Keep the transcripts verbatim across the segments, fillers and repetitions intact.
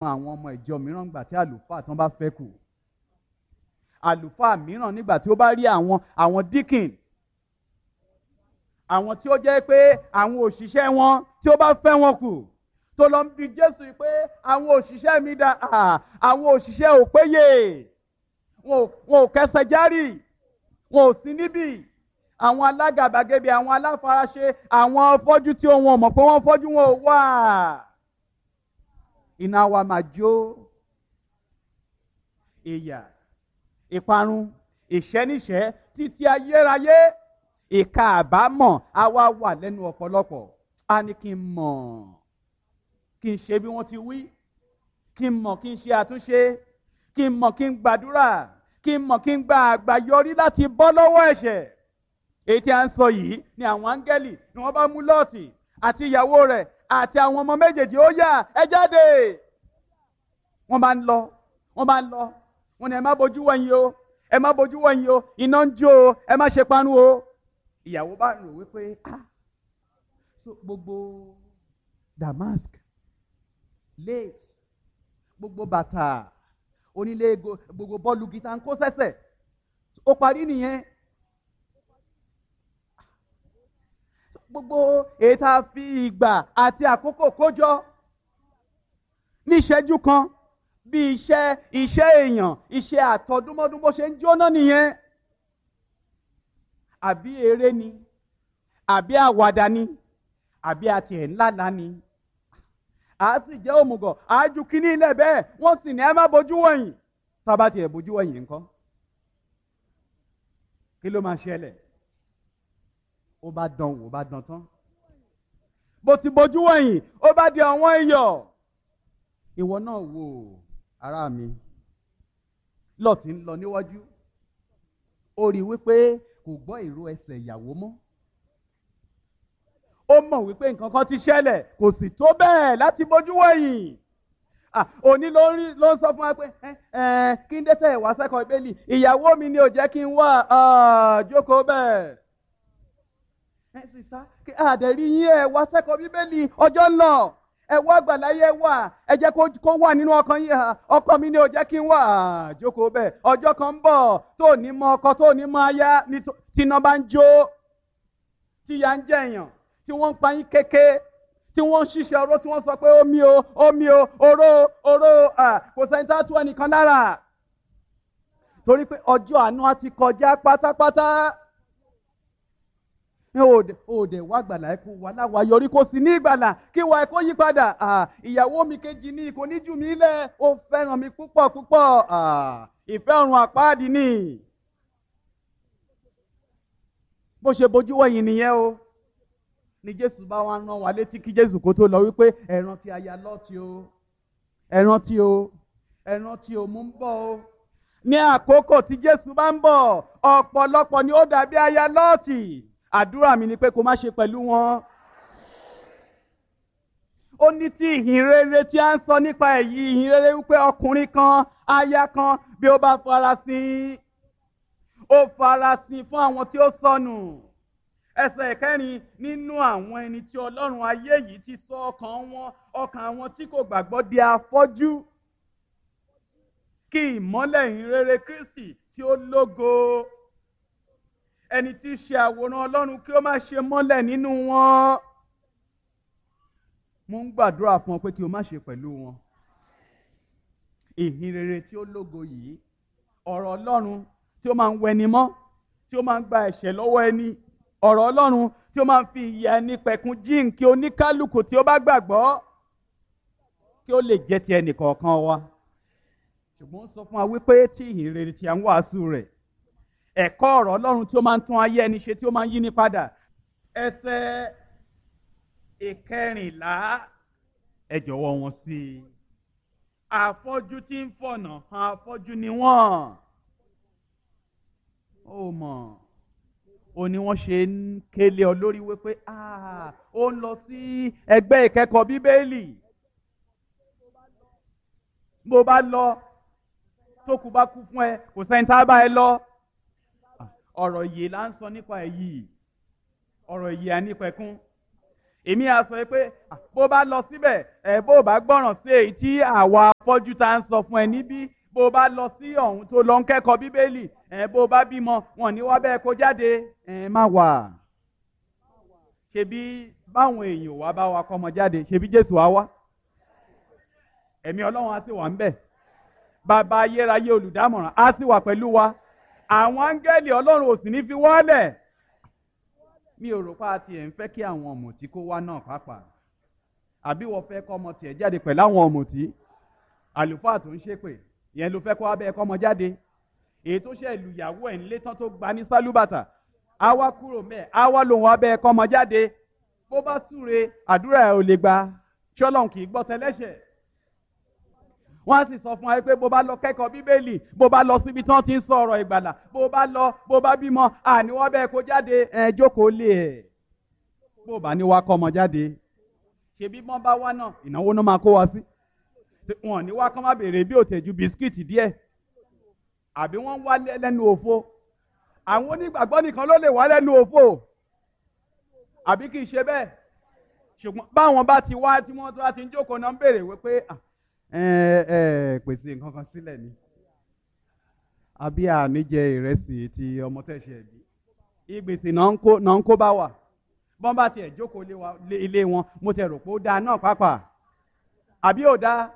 àwọn ọmọ ìjọ mìíràn nígbà tí àlùfáà tán bá fẹ́ kù. Àlùfáà mìíràn nígbà tí ó bá rí àwọn àwọn díkìn, àwọn tí ó jẹ́ pé àwọn òṣìṣẹ́ wọn tí ó bá fẹ́ wọn kù, tó lọ ń bi Jésù pé àwọn òṣìṣẹ́ mi dà, àwọn òṣìṣẹ́ ò péye, wọn ò kẹsẹ̀ járì, wọn ò sí níbí, àwọn alágàbàgebè, àwọn aláfaraṣe, àwọn afọ́jú tí wọn mọ̀ pé wọ́n fọ́jú wọn ò wà. Iná wa máa jó, ìyà, ìparun, ìṣẹ́níṣẹ́ títí ayérayé. Ìka àbámọ̀ á wá wà lẹ́nu ọ̀pọ̀lọpọ̀. A ní kí n mọ̀, kí n ṣe bí wọ́n ti wí, kí n mọ̀ kí n ṣe àtúnṣe, kí n mọ̀ kí n gbàdúrà, kí n mọ̀ kí n gba àgbáyọrí láti bọ́ lọ́wọ́ ẹ̀ṣẹ̀. Èyí tí a ń sọ yìí ni àwọn áńgẹ́lì ni wọ́n bá mú Lọ́ọ̀tì àti ìyàwó rẹ̀ àti àwọn ọmọ méjèèjì, ó yá ẹ jáde. Wọ́n bá ń lọ, wọ́n bá ń lọ, wọ́n ní ẹ má bojú wẹ̀yìn o, ẹ má bojú wẹ̀yìn o, iná ń jó o, ẹ má ṣe parun o. Ìyàwó bá rò wípé ah so gbogbo damask, lace, gbogbo bàtà onílé, gbogbo bọ́ọ̀lù gíta ń kó sẹ́sẹ̀, ó parí nìyẹn. Gbogbo èyí tá a fi ìgbà àti àkókò kójọ ní ìṣẹ́jú kan, bí iṣẹ́ iṣẹ́ èèyàn, iṣẹ́ àtọdúnmọ́dún bó ṣe ń jóná nìyẹn. Àbí eré ni, àbí àwàdà ni, àbí àti ẹ̀ ńláńlá ni. À á sì jẹ́ òmùgọ̀, à á ju kíní ilẹ̀ bẹ́ẹ̀, wọ́n sì ní ẹ má bojú wẹ̀yìn. Tá a bá tiẹ̀ bojú wẹ̀yìn ńkọ́? Kí ló máa ṣẹlẹ̀? Ó bá dán wò, ó bá dán tán. Bó ti bojú wẹ̀yìn, ó bá di ọ̀wọ́n iyọ̀. Ìwọ náà wò ará mi, Lọ́ọ̀tì ń lọ níwájú. Ó rí wípé kò gbọ́ ìró ẹsẹ̀ ìyàwó mọ́. Ó mọ̀ wípé nǹkan kan ti ṣẹlẹ̀, kò sì tó bẹ́ẹ̀ láti bojú wẹ̀yìn. Òní ló ń rí ló ń sọ fún wa pé kí n dé tẹ̀ wá sẹ́kọ̀ọ́ Bíbélì, ìyàwó mi ni ò jẹ́ kí n wá jókòó bẹ́ẹ̀. Ẹ sì sá àdẹ̀rí yín ẹ wá sẹ́kọ̀ọ́ Bíbélì, ọjọ́ ń lọ, ẹ wá àgbàláyé wà, ẹ jẹ́ kó wà nínú ọkàn yín. Ọkọ mi ni ò jẹ́ kí n wá jókòó bẹ́ẹ̀. Ọjọ́ kan ń bọ̀ tó ní mọ ọkọ, tó ní mọ aya, tí iná bá ń jó, tí ìyà ń jẹ èèyàn, tí wọ́n ń pa yín kéké, tí wọ́n ń ṣiṣẹ́ oró, tí wọ́n sọ pé omi o omi o oró oró kò sẹ́ni tá a tú ẹnìkan lára. Torí pé ọjọ́ àánú á ti kọjá pátápátá. Òde wá gbàlà ẹ kó wà láwa yọrí kó sì ní ìgbàlà kí wà ẹ kó yí padà. Ìyàwó mi kejì ní kò ní jù mí lẹ̀, ó fẹ́ràn mi púpọ̀ púpọ̀. Ìfẹ́ ọ̀run àpáàdì ni. Bó ṣe bojú wẹ̀yìn nìyẹn o. Ni Jésù bá wá rán wa létí kí Jésù kó tó lọ wípé ẹ rántí aya Lọ́ọ̀tì o, ẹ rántí o, ẹ rántí o, mú ń bọ̀ o. Ní àkókò tí Jésù bá ń bọ̀, ọ̀pọ̀lọpọ̀ ni ó dàbí aya Lọ́ọ̀tì. Àdúrà mi ni pé kó má ṣe pẹ̀lú wọn. Ó ní tí ìhìn rere tí a ń sọ nípa èyí, ìhìn rere wípé ọkùnrin kan, aya kan, bí ó bá farasin, ó farasin fún àwọn tí ó sọnù. Ẹsẹ̀ ìkẹrin, nínú àwọn ẹni tí Ọlọ́run ayé yìí ti sọ ọkàn wọn, ọkàn àwọn tí kò gbàgbọ́ di afọ́jú, kí ìmọ́lẹ̀ ìhìn rere Kristi tí ó lógo, ẹni tí í ṣe àwòrán Ọlọ́run, kí ó má ṣe mọ́lẹ̀ nínú wọn. Mo ń gbàdúrà fún ọ pé kí o má ṣe pẹ̀lú wọn. Ìhìn rere tí ó lógo yìí, ọ̀rọ̀ Ọlọ́run tí ó máa ń wẹni mọ́, tí ó máa ń gba ẹ̀ṣẹ̀ lọ́wọ́ ẹni, ọ̀rọ̀ Ọlọ́run tí ó máa ń fi ìyà ẹni pẹ̀kun jíǹkí oníkálukú tí ó bá gbàgbọ́, kí ó lè jẹ́ ti ẹnì kọ̀ọ̀kan wa. Ṣùgbọ́n ó sọ fún wa wípé tí ìhìn rere tí a ń wàásù rẹ̀, ẹ̀kọ́ ọ̀rọ̀ Ọlọ́run tí ó máa ń tún ayé ẹni ṣe, tí ó máa ń yí ní padà. Ẹsẹ̀ ìkẹrìnlá, ẹ jọ̀wọ́ wọn sí i. Afọ́jú tí ń fọ̀nà hàn afọ́jú ni wọ́n. Ó mọ̀, ó ní wọ́n ṣe ń kélé ọ lórí wípé ó ń lọ sí ẹgbẹ́ ìkẹ́kọ̀ọ́ Bíbélì. Bó bá lọ, tó kù bá kú fún ẹ, kò sẹ́ni tá a bá ẹ lọ. Ọ̀rọ̀ ìyè là ń sọ nípa èyí, ọ̀rọ̀ ìyè ànípẹ̀kun. èmi á sọ pé bó bá lọ síbẹ̀ ẹ̀ bó bá gbọ́ràn sí èyí tí àwa afọ́jú ta ń sọ fún ẹ níbí, bó bá lọ sí ọ̀hún tó lọ ń kẹ́kọ̀ọ́ bíbélì ẹ̀ bó bá bímọ wọn ní wá bẹ́ẹ̀ kó jáde ẹ̀ má wà. Ṣebí báwọn èèyàn wá bá wa kọ́mọ jáde ṣebí Jésù á wá, ẹ̀mí Ọlọ́run á sì wà ń bẹ̀, bàbá ayérayé olùdámọ̀ràn á sì wà pẹ̀lú wa, àwọn áńgẹ́lì Ọlọ́run ò sì ní fi wọ́lẹ̀. Mi ò rò pé a tiẹ̀ ń fẹ́ kí àwọn ọ̀mùtí kó wá náà pàápàá, àbí wọ́n fẹ́ kọ́ ọmọ tiẹ̀ jáde pẹ̀lú àwọn ọ̀mùtí àlùfáà tó ń ṣépè ìyẹn ló fẹ́ kó wá bẹ́ẹ̀ kọ́ ọmọ jáde, èyí tó ṣe ìlúyàwó ẹ̀ ńlé tán tó gba ní sálúbàtà á wá kúrò mẹ́ẹ̀ á wá lòun wá bẹ́ẹ̀ kọ́ ọmọ jáde, bó bá súre àdúrà ẹ̀ ò lè gba, ṣọ́lọ́run kì í gbọ́ tẹlẹ́ṣẹ̀. Wọ́n á sì sọ fún wa pé bó bá lọ kẹ́kọ̀ọ́ bíbélì, bó bá lọ síbi tí wọ́n ti ń sọ ọ̀rọ̀ ìgbàlà, bó bá lọ bó bá bímọ àní wọ́n bẹ́ẹ̀ kó jáde ẹ̀ jókòó lé ẹ̀, bó bá ní wá kọ́ ọmọ jáde ṣebí wọ́n bá wá náà ìnáwó náà máa kó wa sí, wọn ní wá kán má béèrè bí òtẹ̀jú bisikíìtì díẹ̀, àbí wọ́n wá lẹ́nu òfo. Àwọn onígbàgbọ́ nìkan ló lè wá lẹ́nu òfo, àbí kì í ṣe bẹ́ẹ̀? Ṣùgbọ́n báwọn bá ti wá tí wọ́n bá ti ń jókòó náà ń béèrè wípé ẹ ẹ pèsè nǹkan kan sílẹ̀ ni, àbí àní jẹ ìrẹsì ti ọmọ tẹ̀sẹ̀ bí, ìgbèsè náà ń kó bá wà. Bọ́n bá tiẹ̀ jókòó ilé wọn mo tẹ̀ rò pé ó dáa náà pàápàá, àbí ò dáa?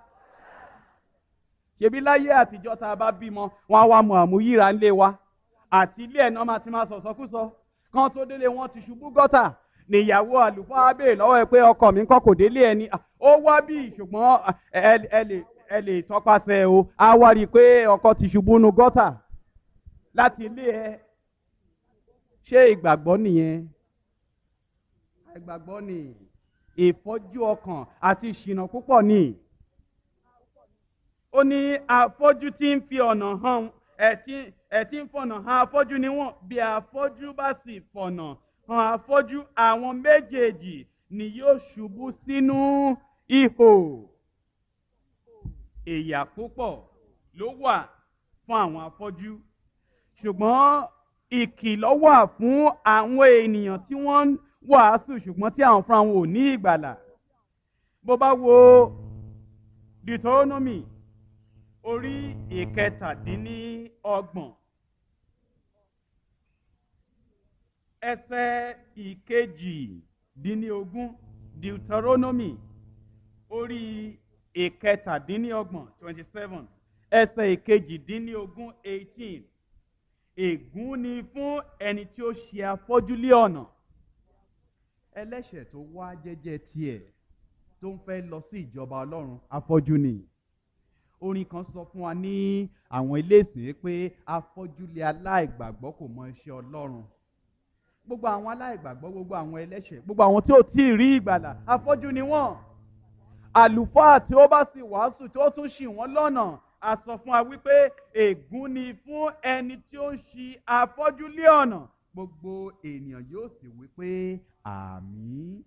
Ṣebí láyé àtijọ́ tá a bá bímọ wọn á wá mọ àmúyíra ńlé wa, àti ilé ẹ̀ náà máa ti máa sọ̀sọ́kúsọ, kán tó délé wọn ti ṣubú gọ́tà níyàwó àlùfáà béèrè lọ́wọ́ ẹ pé ọkọ mi ńkọ́ kò délé ẹni, ó wá bí ṣùgbọ́n ẹ lè tọpasẹ̀ o, á wá rí i pé ọkọ ti ṣubú nu gọ́tà láti ilé ẹ. Ṣé ìgbàgbọ́ nìyẹn? Ìgbàgbọ́ ni ìfọ́jú ọkàn àti ìṣìnà púpọ̀ ni. Ó ní afọ́jú tí ń fi ọ̀nà hàn ẹ̀ tí ń fọ̀nà hàn afọ́jú níwọ̀n, bí afọ́jú bá sì fọ̀nà hàn afọ́jú àwọn méjèèjì ni yóò ṣubú sínú ihò. Ìyà púpọ̀ ló wà fún àwọn afọ́jú, ṣùgbọ́n ìkìlọ̀ wà fún àwọn ènìyàn tí wọ́n ń wàásù ṣùgbọ́n tí àwọn fúnra wọn ò ní ìgbàlà. Bó bá wo Deuteronomy orí ìkẹtàdínníọgbọ̀n ẹsẹ̀ ìkejìdínlógún, Deuteronomy orí ìkẹtàdínníọgbọ̀n twenty seven ẹsẹ̀ ìkejìdínlógún eighteen, ègún ni fún ẹni tí ó ṣe afọ́jú lé ọ̀nà, ẹlẹ́ṣẹ̀ tó wá jẹ́jẹ́ tiẹ̀ tó ń fẹ́ lọ sí ìjọba Ọlọ́run afọ́jú ni. Orin kan sọ fún wa ní àwọn ilé ìsìn pé afọ́jú lé aláìgbàgbọ́ kò mọ iṣẹ́ Ọlọ́run. Gbogbo àwọn aláìgbàgbọ́, gbogbo àwọn ẹlẹ́ṣẹ̀, gbogbo àwọn tí ò tí ì rí ìgbàlà afọ́jú ni wọ́n. Àlùfáà tí ó bá sì wàásù tí ó tún ṣì wọ́n lọ́nà a sọ fún wa wípé ègún ni fún ẹni tí ó ń ṣì afọ́jú lé ọ̀nà. Gbogbo ènìyàn yóò sì wípé àmín.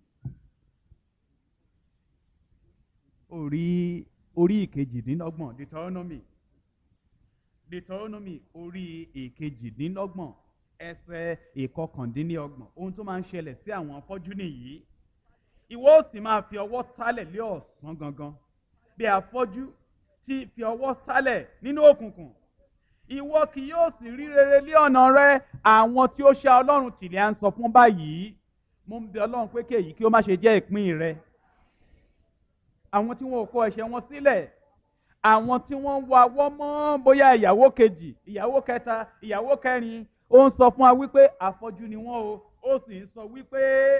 Orí orí ìkejìdínlọ́gbọ̀n Deuteronomy Deuteronomy orí ìkejìdínlọ́gbọ̀n ẹsẹ̀ ìkọkàndínlọ́gbọ̀n. Ohun tó máa ń ṣẹlẹ̀ sí àwọn afọ́jú nìyí. Ìwọ ó sì máa fi ọwọ́ tálẹ̀ lé ọ̀sán gangan bí afọ́jú tí fi ọwọ́ tálẹ̀ nínú òkùnkùn. Ìwọ kì yóò sì rí rere lé ọ̀nà rẹ. Àwọn tí ó ṣá Ọlọ́run tìlẹ̀ à ń sọ fún báyìí, mo ń bẹ Ọlọ́run pé kí èyí kí ó má ṣe jẹ́ ìpín rẹ. Àwọn tí wọn ò kọ ẹ̀ṣẹ̀ wọn sílẹ̀, àwọn tí wọ́n ń wa wọ́ mọ́ bóyá ìyàwó kejì, ìyàwó kẹta, ìyàwó kẹrin, ó ń sọ fún wa wípé afọ́jú ni wọ́n o, ó sì ń sọ wípé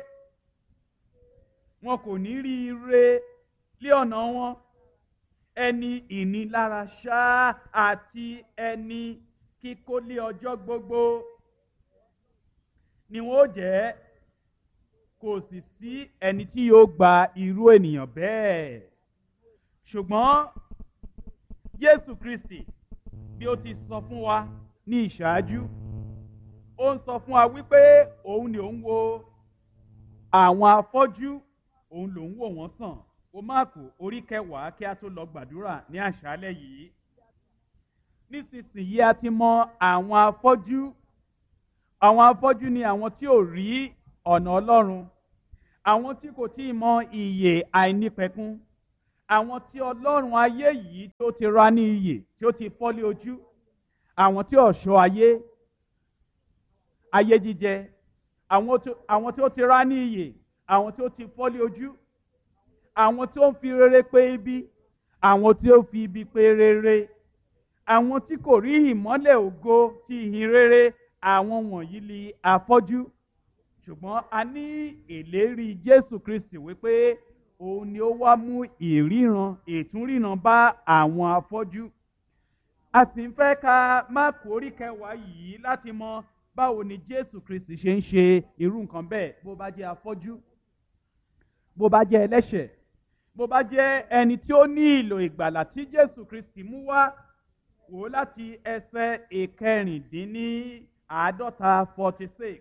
wọn kò ní rí ire lé ọ̀nà wọn. Ẹni ìnilára ṣá àti ẹni kíkó lé ọjọ́ gbogbo ni wọ́n ó jẹ́, kò sì sí ẹni tí yóò gba irú ènìyàn bẹ́ẹ̀. Ṣùgbọ́n Jésù Kristi bí ó ti sọ fún wa ní ìṣáájú, ó ń sọ fún wa wípé òun ni òun wo àwọn afọ́jú, òun lòun wò wọ́n sàn. Ó Máàkù orí kẹwàá kí a tó lọ gbàdúrà ní àṣálẹ́ yìí. Nísinsìnyí a ti mọ àwọn afọ́jú. Àwọn afọ́jú ni àwọn tí ò rí ọ̀nà Ọlọ́run. àwọn tí kò tí ì mọ ìyè àìnípẹ̀kun, àwọn tí ọlọ́run ayé yìí tó ti ra ní iyè tí ó ti fọ́lé ojú, àwọn tí ọ̀ṣọ́ ayé ayé jíjẹ, àwọn tó àwọn tí ó ti rá ní iyè, àwọn tí ó ti fọ́lé ojú, àwọn tí ó ń fi rere pé ibi, àwọn tí ó fi ibi pé rere, àwọn tí kò rí ìmọ́lẹ̀ ògo ti ìhìn rere, àwọn wọ̀nyí ni afọ́jú. Ṣùgbọ́n a ní ìlérí Jésù Kristi wípé òun ni ó wá mú ìríran ìtúnríran bá àwọn afọ́jú. A sì ń fẹ́ ka Máàkù orí kẹwàá yìí láti mọ báwo ni Jésù Kristi ṣe ń ṣe irú nǹkan bẹ́ẹ̀, bó bá jẹ́ afọ́jú, bó bá jẹ́ ẹlẹ́ṣẹ̀, bó bá jẹ́ ẹni tí ó ní ìlò ìgbàlà tí Jésù Kristi mú wá. Wò láti ẹsẹ̀ ìkẹrìndínláàádọ́ta forty six.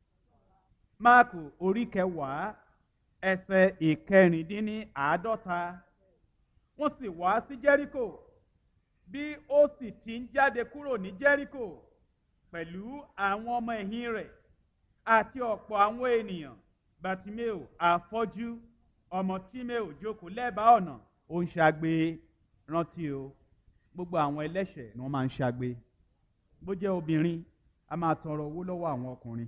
Máàkù orí kẹwàá ẹsẹ̀ ìkẹrìndínláàádọ́ta. Wọ́n sì wá sí Jẹ́ríkò. Bí ó sì ti ń jáde kúrò ní Jẹ́ríkò pẹ̀lú àwọn ọmọ ẹ̀yìn rẹ̀ àti ọ̀pọ̀ àwọn ènìyàn, Bátíméò afọ́jú ọmọ Tíméò jókòó lẹ́bàá ọ̀nà, ó ń ṣagbe. Rántí o, gbogbo àwọn ẹlẹ́ṣẹ̀ ni wọ́n máa ń ṣagbe. Bó jẹ́ obìnrin, a máa tọrọ owó lọ́wọ́ àwọn ọkùnrin.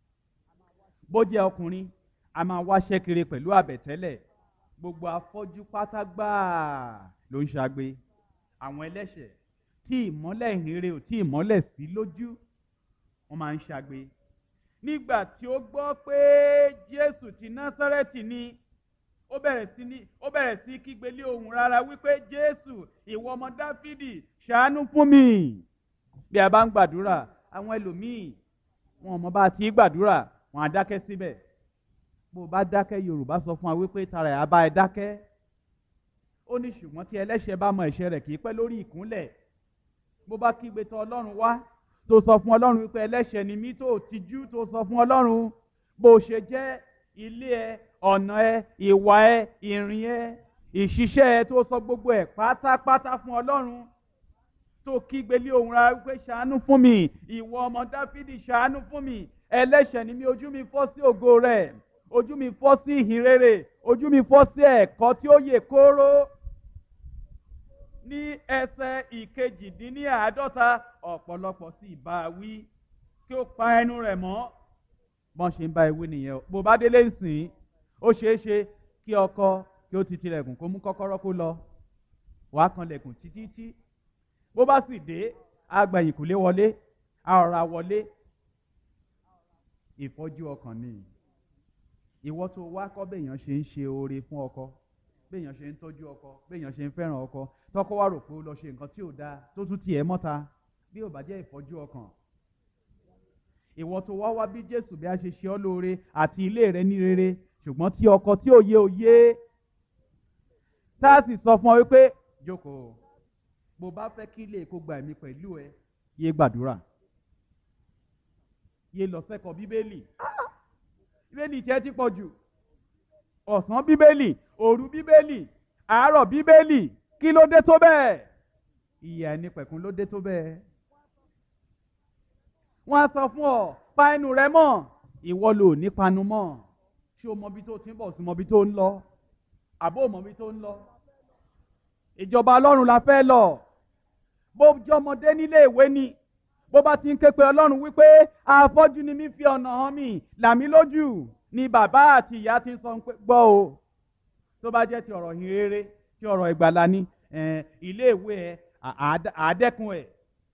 Bó jẹ́ ọkùnrin, a máa wáṣẹ́ kiri pẹ̀lú àbẹ̀tẹ́lẹ̀. Gbogbo afọ́jú pátá gbáà ló ń ṣagbe. Àwọn ẹlẹ́ṣẹ̀ tí ìmọ́lẹ̀ ìhìnrere ò tí ìmọ́lẹ̀ sí lójú, wọ́n máa ń ṣagbe. Nígbà tí ó gbọ́ pé Jésù ti Násárẹ́tì ni, ó bẹ̀rẹ̀ sí ní ó bẹ̀rẹ̀ sí kígbe lé ohùn rara wípé, Jésù, ìwọ ọmọ Dáfídì, ṣàánú fún mi. Bí a bá ń gbàdúrà, àwọn ẹlòmíì wọn ò mọ bá ti gbàdúrà, wọn á dákẹ́ síbẹ̀. Bó o bá dákẹ́, Yorùbá sọ fún wa wípé tara ẹ̀ á bá ẹ dákẹ́. Ó ní ṣùgbọ́n tí ẹlẹ́ṣẹ̀ bá mọ ẹ̀ṣẹ̀ rẹ̀ kì í pẹ́ lórí ìkúnlẹ̀. Bó bá kígbe tọ̀ Ọlọ́run wá, tó sọ fún Ọlọ́run wípé ẹlẹ́ṣẹ̀ ni mí, tó tijú, tó sọ fún Ọlọ́run bó ṣe jẹ́ ilé ẹ, ọ̀nà ẹ, ìwà ẹ, ìrìn ẹ, ìṣiṣẹ́ ẹ, tó sọ gbogbo ẹ̀ pátápátá fún Ọlọ́run, tó kígbe lé ohùn rara wípé ṣàánú fún mi, ìwọ ọmọ Dáfídì, ṣàánú fún mi, ẹlẹ́ṣẹ̀ ni mí, ojú mi fọ́ sí ògo rẹ̀, ojú mi fọ́ sí ìhìn rere, ojú mi fọ́ sí ẹ̀kọ́ tí ó yè kóró. Ní ẹsẹ̀ ìkejìdínláàádọ́ta, ọ̀pọ̀lọpọ̀ sì bá a wí kí ó pa ẹnu rẹ̀ mọ́. Bọ́n ṣe ń bá ewé nìyẹn. Bó bá délé ìsìn, ó ṣeé ṣe kí ọkọ kí ó ti tilẹ̀kùn kó mú kọ́kọ́rọ́ kó lọ. Wàá kanlẹ̀kùn títí tí. Bó bá sì dé, àgbàyìnkùlé wọlé, àọ̀rà wọlé. Ìfọ́jú ọkàn ni. Ìwọ tó wá kọ́ béèyàn ṣe ń ṣe oore fún ọkọ, béèyàn ṣe ń tọ́jú ọkọ, béèyàn ṣe ń fẹ́ràn ọkọ, tọ́kọ wá rò pé ó lọ ṣe nǹkan tí ò dáa tó tún tiẹ̀ mọ́ta, bí ò bá jẹ́ ìfọ́jú ọkàn. Ìwọ tó wá wá bí Jésù bí a ṣe ṣe ọ́ lóore àti ilé rẹ ní rere, ṣùgbọ́n tí ọkọ tí ò yé ò yé, tá a sì sọ fún ọ wípé jókòó, bó bá fẹ́ kí ilé kó gba ẹ̀mí pẹ̀lú ẹ, yé gbàdúrà, yé lọ sẹ́kọ̀ọ́ Bíbélì. Bíbélì jẹ́ ti pọ̀ jù. Ọ̀sán Bíbélì, òru Bíbélì, àárọ̀ Bíbélì, kí ló dé tó bẹ́ẹ̀? Ìyà ẹnipẹ̀kun ló dé tó bẹ́ẹ̀. Wọ́n á sọ fún ọ, pa ẹnu rẹ mọ́, ìwọ lò ní panu mọ́. Ṣé o mọ ibi tó ti ń bọ̀ sí mọ ibi tó ń lọ? Àbó o mọ ibi tó ń lọ? Ìjọba Ọlọ́run la fẹ́ lọ. Bó jọmọdé nílé ìwé ni, bó bá ti ń ké pe Ọlọ́run wípé afọ́jú ni mí, fi ọ̀nà hàn mí, là mí lójú, ni bàbá àti ìyá ti ń sọ pé gbọ́ o. Tó bá jẹ́ ti ọ̀rọ̀ ìhìn rere, ti ọ̀rọ̀ ìgbàlà ni, ilé ìwé ẹ àádẹ́kun ẹ̀.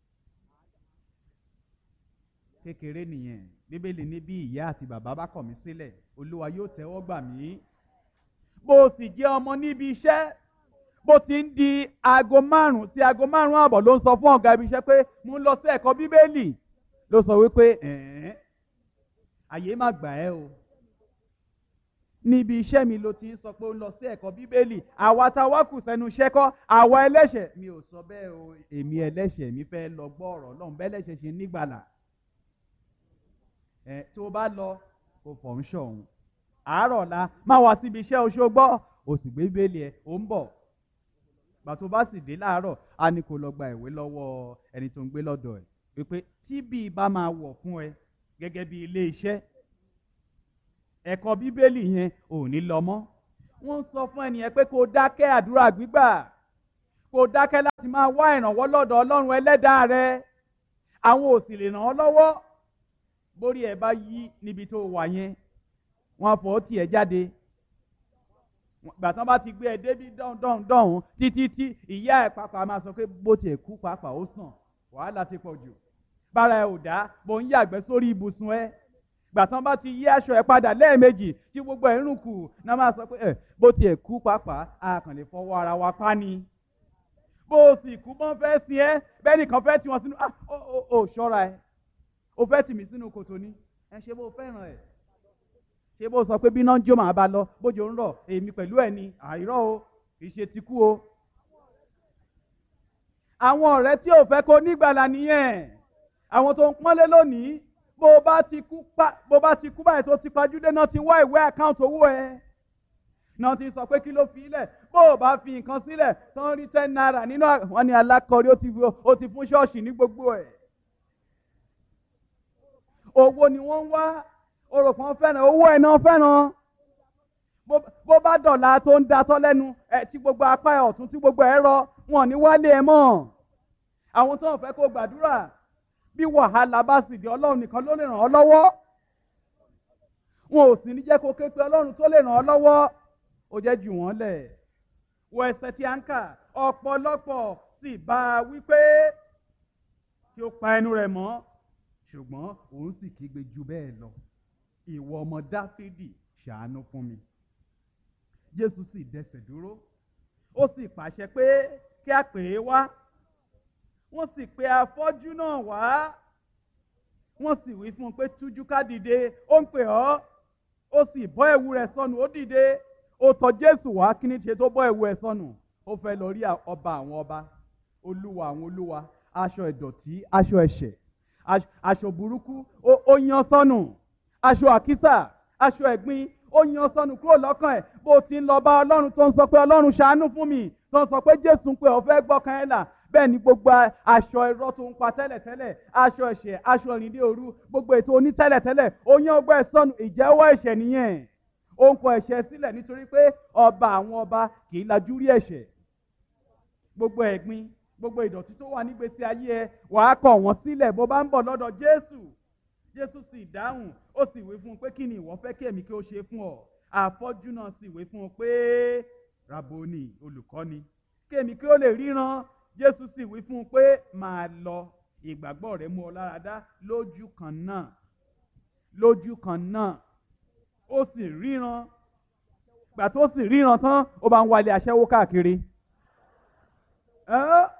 Kékeré nìyẹn. Bíbélì ní bí ìyá àti bàbá bá kọ̀ mí sílẹ̀, Olúwa yóò tẹ́wọ́ gbà mí. Bó o sì jẹ́ ọmọ níbi iṣẹ́, bó ti ń di aago márùn-ún sí aago márùn-ún àbọ̀ ló ń sọ fún ọ̀gá ibi iṣẹ́ pé mo ń lọ sí ẹ̀kọ́ Bíbélì, ló sọ wípé ẹ̀ẹ́n àyè má gbà ẹ́ o. Níbi iṣẹ́ mi ló ti ń sọ pé ó ń lọ sí ẹ̀kọ́ Bíbélì, àwa tá a wá kù sẹ́nu iṣẹ́ kọ́, àwa ẹlẹ́ṣẹ̀. Mi ò sọ bẹ́ẹ̀ o, èmi ẹlẹ́ṣẹ̀ mi fẹ́ lọ gbọ́ ọ̀rọ̀ Ọlọ́run bẹ́ẹ̀ lẹ́ṣẹ̀ ṣe nígbàlà. Ẹ tó bá lọ kò fọ̀ ń ṣọ̀hún. Àárọ̀ la máa wá síbi iṣẹ́ oṣù gbọ́, o sì gbé Bíbélì ẹ̀, ó ń bọ̀. Gbà tó bá sì dé láàárọ̀, a ní kó lọ gba ìwé lọ́wọ́ ẹni tó ń gbé lọ́dọ̀ ẹ̀ wípé tí bí bá máa wọ̀ fún ẹ gẹ́gẹ́ bí ilé iṣẹ́, ẹ̀kọ́ bíbélì yẹn ò ní lọ mọ́. Wọ́n ń sọ fún ẹnìyẹn pé kó dákẹ́ àdúrà gbígbà, kó dákẹ́ láti máa wá ìrànwọ́ lọ́dọ̀ Ọlọ́run ẹlẹ́dàá rẹ. Àwọn ò sì lè ràn ọ́ lọ́wọ́. Bórí ẹ bá yí níbi tó wà yẹn, wọ́n fọ́ tì ẹ́ jáde. Gbàtán bá ti gbé ẹ débi dọ̀hún dọ̀hún títí tí ìyá ẹ̀ pàápàá máa sọ pé bó tiẹ̀ kú pàápàá ó sàn, wàhálà ti pọ̀ jù. Bára ẹ ò dá, bó ń yàgbẹ́ sórí ibùsùn ẹ. Gbàtán bá ti yí aṣọ ẹ padà lẹ́ẹ̀mejì tí gbogbo ẹ̀ ń rùn kù, náà máa sọ pé ẹ bó tiẹ̀ kú pàápàá a kàn lè fọwọ́ ara wa pa ni. Bó o sì kú bọ́n fẹ́ sin ẹ́, bẹ́ẹ̀ nìkan fẹ́ tì wọ́n sínú ah ó ó ó ṣọ́ra ẹ. O fẹ́ tì mí sínú kòtò ni, ẹ ṣe bó fẹ́ràn ẹ̀. Ṣé bó sọ pé bí iná ń jó màá bá lọ, bójú ń rọ̀ èmi pẹ̀lú ẹ̀ ni àìrọ́ o, kì í ṣe ti kú o. Àwọn ọ̀rẹ́ tí ò fẹ́ kó nígbàlà nìyẹn. Àwọn tó ń pọ́nlé lónìí, bó bá ti kú pa bó bá ti kú báyìí tó ti pajúdé náà ti wá ìwé àkáǹtì owó ẹ. Náà ti sọ pé kí ló fi ilẹ̀, bó o bá fi nǹkan sílẹ̀ tó ń rí ten naira nínú wọn ni alákọ̀ọ́rí ó ti fún ṣọ́ọ̀ṣì ní gbogbo ẹ̀. Owó ni wọ́n ń wá, orò kan fẹ́ràn owó ẹ̀ náà fẹ́ràn. Bó bá dọ̀la tó ń datọ́ lẹ́nu ẹ̀ tí gbogbo apá ẹ̀ ọ̀tún tí gbogbo ẹ̀ rọ, wọn ò ní wálé ẹ mọ́. Àwọn tó ń fẹ́ kó gbàdúrà, bí wàhálà bá sì dé Ọlọ́run nìkan ló lè ràn ọ́ lọ́wọ́. Wọn ò sì ní jẹ́ kó ké pe Ọlọ́run tó lè ràn ọ́ lọ́wọ́. Ó jẹ́ jù wọ́n lẹ̀. Wọ ẹsẹ̀ tí a ń kà, ọ̀pọ̀lọpọ̀ sì bá a wípé kí ó pa ẹnu rẹ̀ mọ́. Ṣùgbọ́n òun sì kígbe jù bẹ́ẹ̀ lọ. Ìwọ ọmọ Dáfídì, ṣàánú fún mi. Jésù sì dẹsẹ̀ dúró. Ó sì pàṣẹ pé kí a pè é wá. Wọ́n sì pe afọ́jú náà wá. Wọ́n sì wí fún un pé tújú ká dìde, ó ń pè ọ́. Ó sì bọ́ ẹ̀wù rẹ̀ sọnù, ó dìde. Ó tọ̀ Jésù wá, kí ni ṣe tó bọ́ ẹ̀wù ẹ̀ sọnù? Ó fẹ́ lọ rí ọba àwọn ọba, olúwa àwọn olúwa, aṣọ ìdọ̀tí, aṣọ ẹ̀ṣẹ̀, aṣọ burúkú, ó yan sọnù. Aṣọ àkísà, aṣọ ẹ̀gbin, ó yan sọnù kúrò lọ́kàn ẹ̀. Bó ti ń lọ bá Ọlọ́run tó ń sọ pé Ọlọ́run ṣàánú fún mi, tó ń sọ pé Jésù ń pè ọ́ fẹ́ gbọ́kàn ẹ̀ là. Bẹ́ẹ̀ ni gbogbo aṣọ irọ́ tó ń pa tẹ́lẹ̀tẹ́lẹ̀, aṣọ ẹ̀ṣẹ̀, aṣọ ìrìndé òru, gbogbo ètò oní tẹ́lẹ̀tẹ́lẹ̀, ó yan ọgbẹ́ ẹ̀ sọnù. Ìjẹ́wọ́ ẹ̀ṣẹ̀ nìyẹn. Ó ń kọ ẹ̀ṣẹ̀ sílẹ̀ nítorí pé ọba àwọn ọba kì í lajú rí ẹ̀ṣẹ̀. Gbogbo ẹ̀gbin, gbogbo ìdọ̀tí tó wà nígbésí ayé ẹ, wàá kọ̀ wọ́n sílẹ̀ bó bá ń bọ̀ lọ́dọ̀ Jésù. Jésù sì dáhùn, ó sì wí fún un pé kí ni ìwọ fẹ́ kí èmi kí ó ṣe fún ọ? Afọ́jú náà sì wí fún un pé Raboni, olùkọ́ni, kí èmi kí ó lè ríran. Jésù sì wí fún un pé máa lọ, ìgbàgbọ́ rẹ mú ọ lára dá. Lójú kan náà, lójú kan náà, ó sì ríran. Gbà tó sì ríran tán, ó bá ń wálé aṣẹ́wó káàkiri. Ẹ́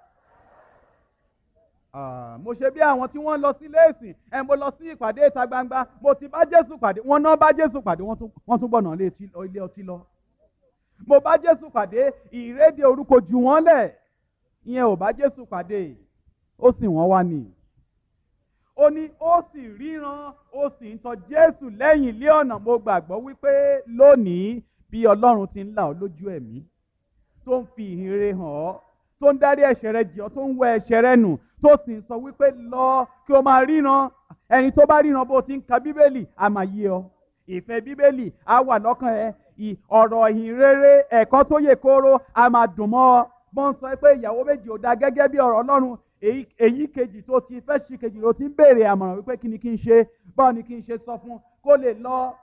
mo ṣe bí àwọn tí wọ́n lọ sí léèsì, ẹ̀ mo lọ sí ìpàdé ìta gbangba, mo ti bá Jésù pàdé, wọ́n náà bá Jésù pàdé, wọ́n tún gbọ̀nà ilé ọtí lọ. Mo bá Jésù pàdé, ìrédè orúkọ jù wọ́n lẹ̀, ìyẹn ò bá Jésù pàdé, ó sì wọ́n wá nì. Ó ní ó sì ríran, ó sì ń tọ̀ Jésù lẹ́yìn lé ọ̀nà. Mo gbàgbọ́ wípé lónìí bí Ọlọ́run ti ń là ọ́ lójú ẹ̀mí, tó ń fi ìhìn rere hàn ọ́, tó ń dárí ẹ̀ṣẹ̀ rẹ jì ọ́, tó ń wẹ ẹ̀ṣẹ̀ rẹ nù, tó sì ń sọ wípé lọ kí o máa ríran. Ẹni tó bá ríran bó ti ń ka Bíbélì, a máa yé ọ. Ìfẹ́ Bíbélì á wà lọ́kàn ẹ. Ọ̀rọ̀ ìhìn rere, ẹ̀kọ́ tó yè kooro, a máa dùn mọ́ ọ. Bọ́n sọ pé ìyàwó méjì ò dáa gẹ́gẹ́ bí ọ̀rọ̀ Ọlọ́run. Èyí kejì tó ti fẹ́ ṣì kejì ló ti ń béèrè àmọ̀ràn wípé kí ni kí n ṣe, báwo ni kí n ṣe sọ fún kó lè lọ.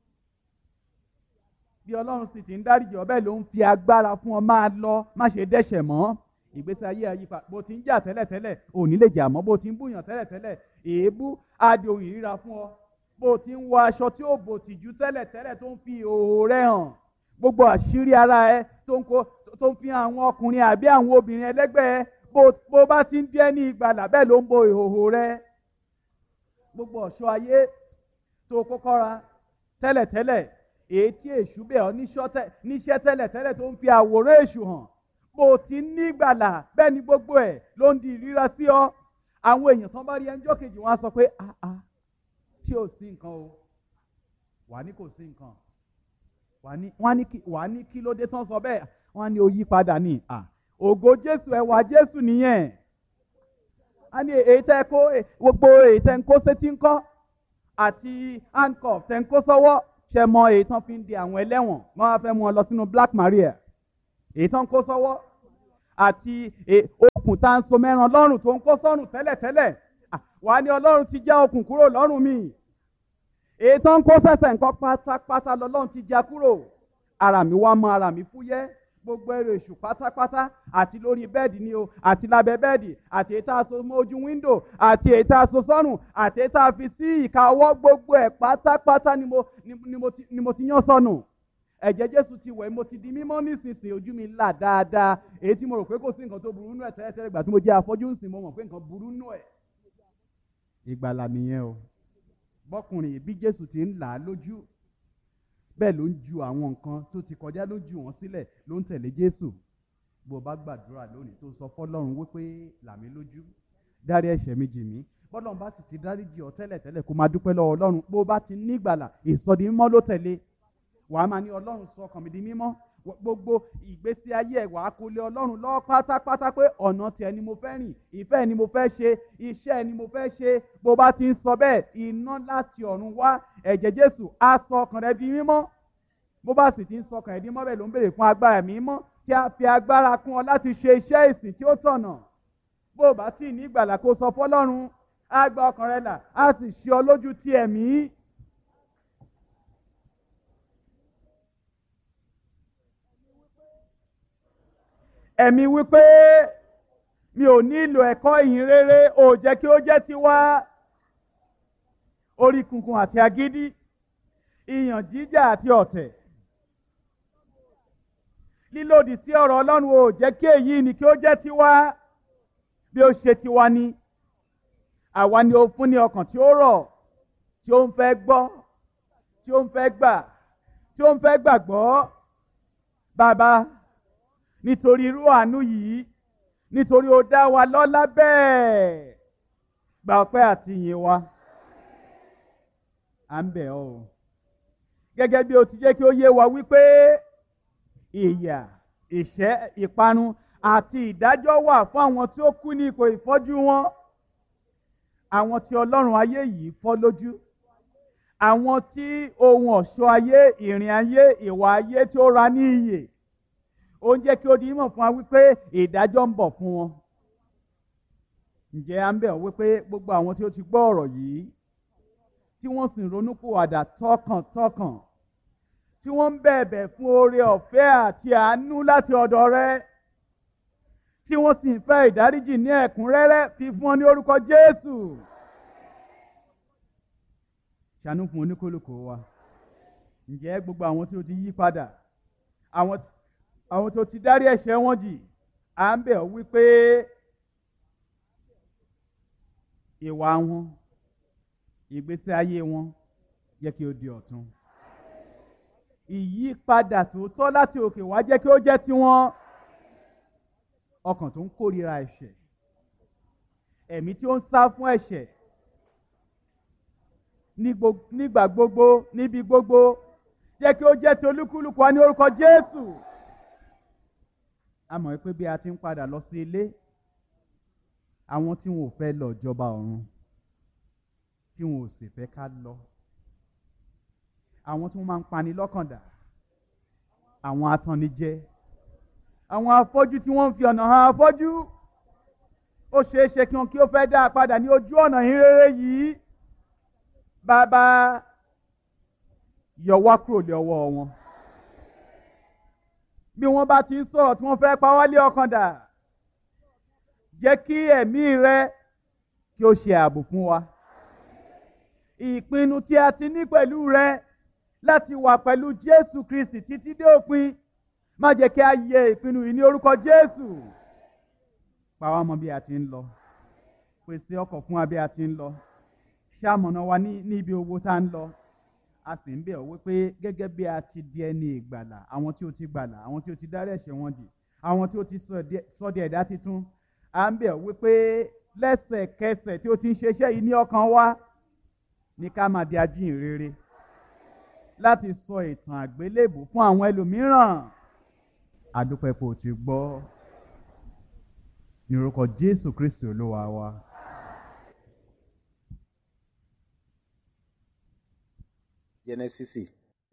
Bí Ọlọ́run sì ti ń dáríjì ọ́, bẹ́ẹ̀ ló ń fi agbára fún ọ, máa lọ, má ṣe dẹ́ṣẹ̀ mọ́. Ìgbésí ayé àyípa, bó ti ń jà tẹ́lẹ̀tẹ́lẹ̀ ò ní lè jà mọ́. Bó ti ń búyàn tẹ́lẹ̀tẹ́lẹ̀, èébú á di ohun ìríra fún ọ. Bó ti ń wọ aṣọ tí ó bò tìjú tẹ́lẹ̀tẹ́lẹ̀ tó ń fi ìhòòhò rẹ̀ hàn, gbogbo àṣírí ara ẹ tó ń kó tó ń fi àwọn ọkùnrin àbí àwọn obìnrin ẹlẹ́gbẹ́ ẹ, bó bá ti ń díẹ̀ ní ìgbàlà, bẹ́ẹ̀ ló ń bo ìhòòhò rẹ̀. Gbogbo ọ̀ṣọ́ ayé tó kọ́kọ́ ra tẹ́lẹ̀tẹ́lẹ̀, èyí tí èṣù bẹ̀ ọ́ níṣẹ́ tẹ́lẹ̀tẹ́lẹ̀ tó ń fi àwòrán èṣù hàn, bó ti ní ìgbàlà, bẹ́ẹ̀ ni gbogbo ẹ̀ ló ń di ìríra sí ọ. Àwọn èèyàn tán bá rí ẹjọ́ kejì wọn á sọ pé ah ah tí ò sí nǹkan o, wà ní kò sí nǹkan, wà ní kí ló dé tán sọ bẹ́ẹ̀, wọ́n á ní ó yí padà ní à ògo Jésù, ẹwà Jésù nìyẹn. A ní èyí tẹ́ kó gbogbo èyí tẹ́ ń kó sétí ń kọ́ àti handcuff tẹ́ ń kó sọ́wọ́, ṣe mọ èyí tán fi ń di àwọn ẹlẹ́wọ̀n wọ́n wá fẹ́ mú wọn lọ sínú Black Maria èyí tán kó sọ́wọ́ àti okùn tá à ń so mẹ́ran lọ́rùn tó ń kó sọ́rùn tẹ́lẹ̀tẹ́lẹ̀ wà ní Ọlọ́run ti já okùn kúrò lọ́rùn mi èyí tán kó sẹ́sẹ̀ nǹkan pátápátá lọ́lọ́run ti já kúrò ara mi wá mọ́ ara mi fúyẹ́ gbogbo ẹrù èṣù pátápátá àti lórí bẹ́ẹ̀dì ni o àti lábẹ́ bẹ́ẹ̀dì àti èyí tá a so mọ́ ojú wíńdò àti èyí tá a so sọ́rùn àti èyí tá a fi sí ìka ọwọ́ gbogbo ẹ̀ pátápátá ni mo ni mo ti ni mo ti yán sọnù ẹ̀jẹ̀ Jésù ti wẹ̀ mo ti di mímọ́ nísinsìnyí ojú mi là dáadáa èyí tí mo rò pé kò sí nǹkan tó burú nù ẹ̀ tẹ́lẹ̀tẹ́lẹ̀ ìgbà tí mo jẹ́ afọ́jú ń sìn mo mọ̀ pé nǹkan burú nù ẹ̀. ìgbàlà nìyẹn o bọ́kùnrin bí Jésù ti ń là á lójú bẹ́ẹ̀ ló ń ju àwọn nǹkan tó ti kọjá ló ju wọn sílẹ̀ ló ń tẹ̀lé Jésù bó bá gbàdúrà lónìí tó sọ fọ́lọ́run wípé là mí lójú dárí ẹ̀ṣẹ̀ mi jì mí bọ́lọ́run bá sì ti dáríjì ọ́ tẹ́lẹ̀tẹ́lẹ̀ kó máa dúpẹ́ lọ́wọ́ Ọlọ́run bó bá ti ní ìgbàlà ìsọdi mímọ́ ló tẹ̀lé wàá máa ní Ọlọ́run sọ ọkàn mi di mímọ́ gbogbo ìgbésí ayé ẹ̀ wàá kó lé Ọlọ́run lọ́wọ́ pátápátá pé ọ̀nà tiẹ̀ ni mo fẹ́ rìn ìfẹ́ ni mo fẹ́ ṣe iṣẹ́ ni mo fẹ́ ṣe bó bá ti ń sọ bẹ́ẹ̀ iná láti ọ̀run wá ẹ̀jẹ̀ Jésù á sọ ọkàn rẹ di mímọ́ bó bá sì ti ń sọ ọkàn rẹ di mímọ́ bẹ́ẹ̀ ló ń béèrè fún agbára mímọ́ tí a fi agbára kún ọ láti ṣe iṣẹ́ ìsìn tí ó tọ̀nà bó bá sì ní ìgbàlà kó sọ fọ́lọ́run á gba ọkàn rẹ là á sì ṣe ọ lójú ti ẹ̀mí. ẹ̀mí wípé mi ò nílò ẹ̀kọ́ ìyìn rere ò jẹ́ kí ó jẹ́ tiwa orí kunkun àti agídí ìyàn jíjà àti ọ̀tẹ̀ lílòdì sí ọ̀rọ̀ Ọlọ́run ò jẹ́ kí èyí ni kí ó jẹ́ tiwa bí ó ṣe tiwa ni àwa ni ó fún ní ọkàn tí ó rọ̀ tí ó ń fẹ́ gbọ́ tí ó ń fẹ́ gbà tí ó ń fẹ́ gbàgbọ́ bàbá nítorí irú àánú yìí nítorí ó dá wa lọ́lá bẹ́ẹ̀ gba ọpẹ́ àti ìyìn wa à ń bẹ̀ ọ́ o gẹ́gẹ́ bí o ti jẹ́ kí ó yé wa wípé ìyà ìṣẹ́ ìparun àti ìdájọ́ wà fún àwọn tí ó kú ní ipò ìfọ́jú wọn àwọn tí ọlọ́run ayé yìí fọ́ lójú àwọn tí ohun ọ̀ṣọ́ ayé ìrìn ayé ìwà ayé tí ó ra ní iyè ó ń jẹ́ kí ó di mímọ̀ fún wa wípé ìdájọ́ ń bọ̀ fún wọn. ǹjẹ́ à ń bẹ̀ ọ́ wípé gbogbo àwọn tí ó ti gbọ́ ọ̀rọ̀ yìí tí wọ́n sì ń ronúpìwàdà tọkàntọkàn tí wọ́n ń bẹ̀bẹ̀ fún oore ọ̀fẹ́ àti àánú láti ọ̀dọ̀ rẹ tí wọ́n sì ń fẹ́ ìdáríjì ní ẹ̀kúnrẹ́rẹ́ fi fún ọ ní orúkọ Jésù. ṣàánú fún oníkólókò wa. ǹjẹ́ gbogbo àwọn tí ó ti yí padà àwọn tí àwọn tó ti dárí ẹ̀ṣẹ̀ wọn jì à ń bẹ̀ ọ́ wípé ìwà wọn ìgbésí ayé wọn jẹ́ kí ó di ọ̀tun ìyípadà tòótọ́ láti òkè wá jẹ́ kí ó jẹ́ tiwọn ọkàn tó ń kórìíra ẹ̀ṣẹ̀ ẹ̀mí tí ó ń sá fún ẹ̀ṣẹ̀ nígbà gbogbo níbi gbogbo jẹ́ kí ó jẹ́ ti olúkúlùkù wa ní orúkọ Jésù. A mọ̀ pé bí a ti ń padà lọ sí ilé àwọn tí wọn ò fẹ́ lọ ìjọba ọ̀run tí wọn ò sì fẹ́ ká lọ àwọn tí wọ́n máa ń pani lọ́kàn dà àwọn atannijẹ àwọn afọ́jú tí wọ́n ń fi ọ̀nà hàn afọ́jú ó ṣeé ṣe kí wọn kí ó fẹ́ dá a padà ní ojú ọ̀nà ìhìnrere yìí bàbá yọ wá kúrò lé ọwọ́ wọn bí wọ́n bá ti ń sọ̀rọ̀ tí wọ́n fẹ́ pa wá lé ọkàn dà jẹ́ kí ẹ̀mí rẹ kí ó ṣe ààbò fún wa ìpinnu tí a ti ní pẹ̀lú rẹ láti wà pẹ̀lú Jésù Kristi títí dé òpin má jẹ́ kí a yẹ ìpinnu yìí ní orúkọ Jésù pa wá mọ́ bí a ti ń lọ pèsè ọkọ̀ fún wa bí a ti ń lọ ṣamọ̀nà wa ní ibi owó tá ń lọ a sì ń bẹ̀ ọ́ wípé gẹ́gẹ́ bí a ti di ẹni ìgbàlà àwọn tí ó ti gbàlà àwọn tí ó ti dárí ẹ̀ṣẹ̀ wọn jì àwọn tí ó ti sọ di ẹ̀dá titun à ń bẹ̀ ọ́ wípé lẹ́sẹ̀kẹsẹ̀ tí ó ti ń ṣiṣẹ́ yìí ní ọkàn wa ní ká máa di ajíhìnrere láti sọ ìtàn àgbélébù fún àwọn ẹlòmíràn àdúpẹ́ pé o ti gbọ́ ní orúkọ Jésù Kristi Olúwa wa. Jẹ́nẹ́sísì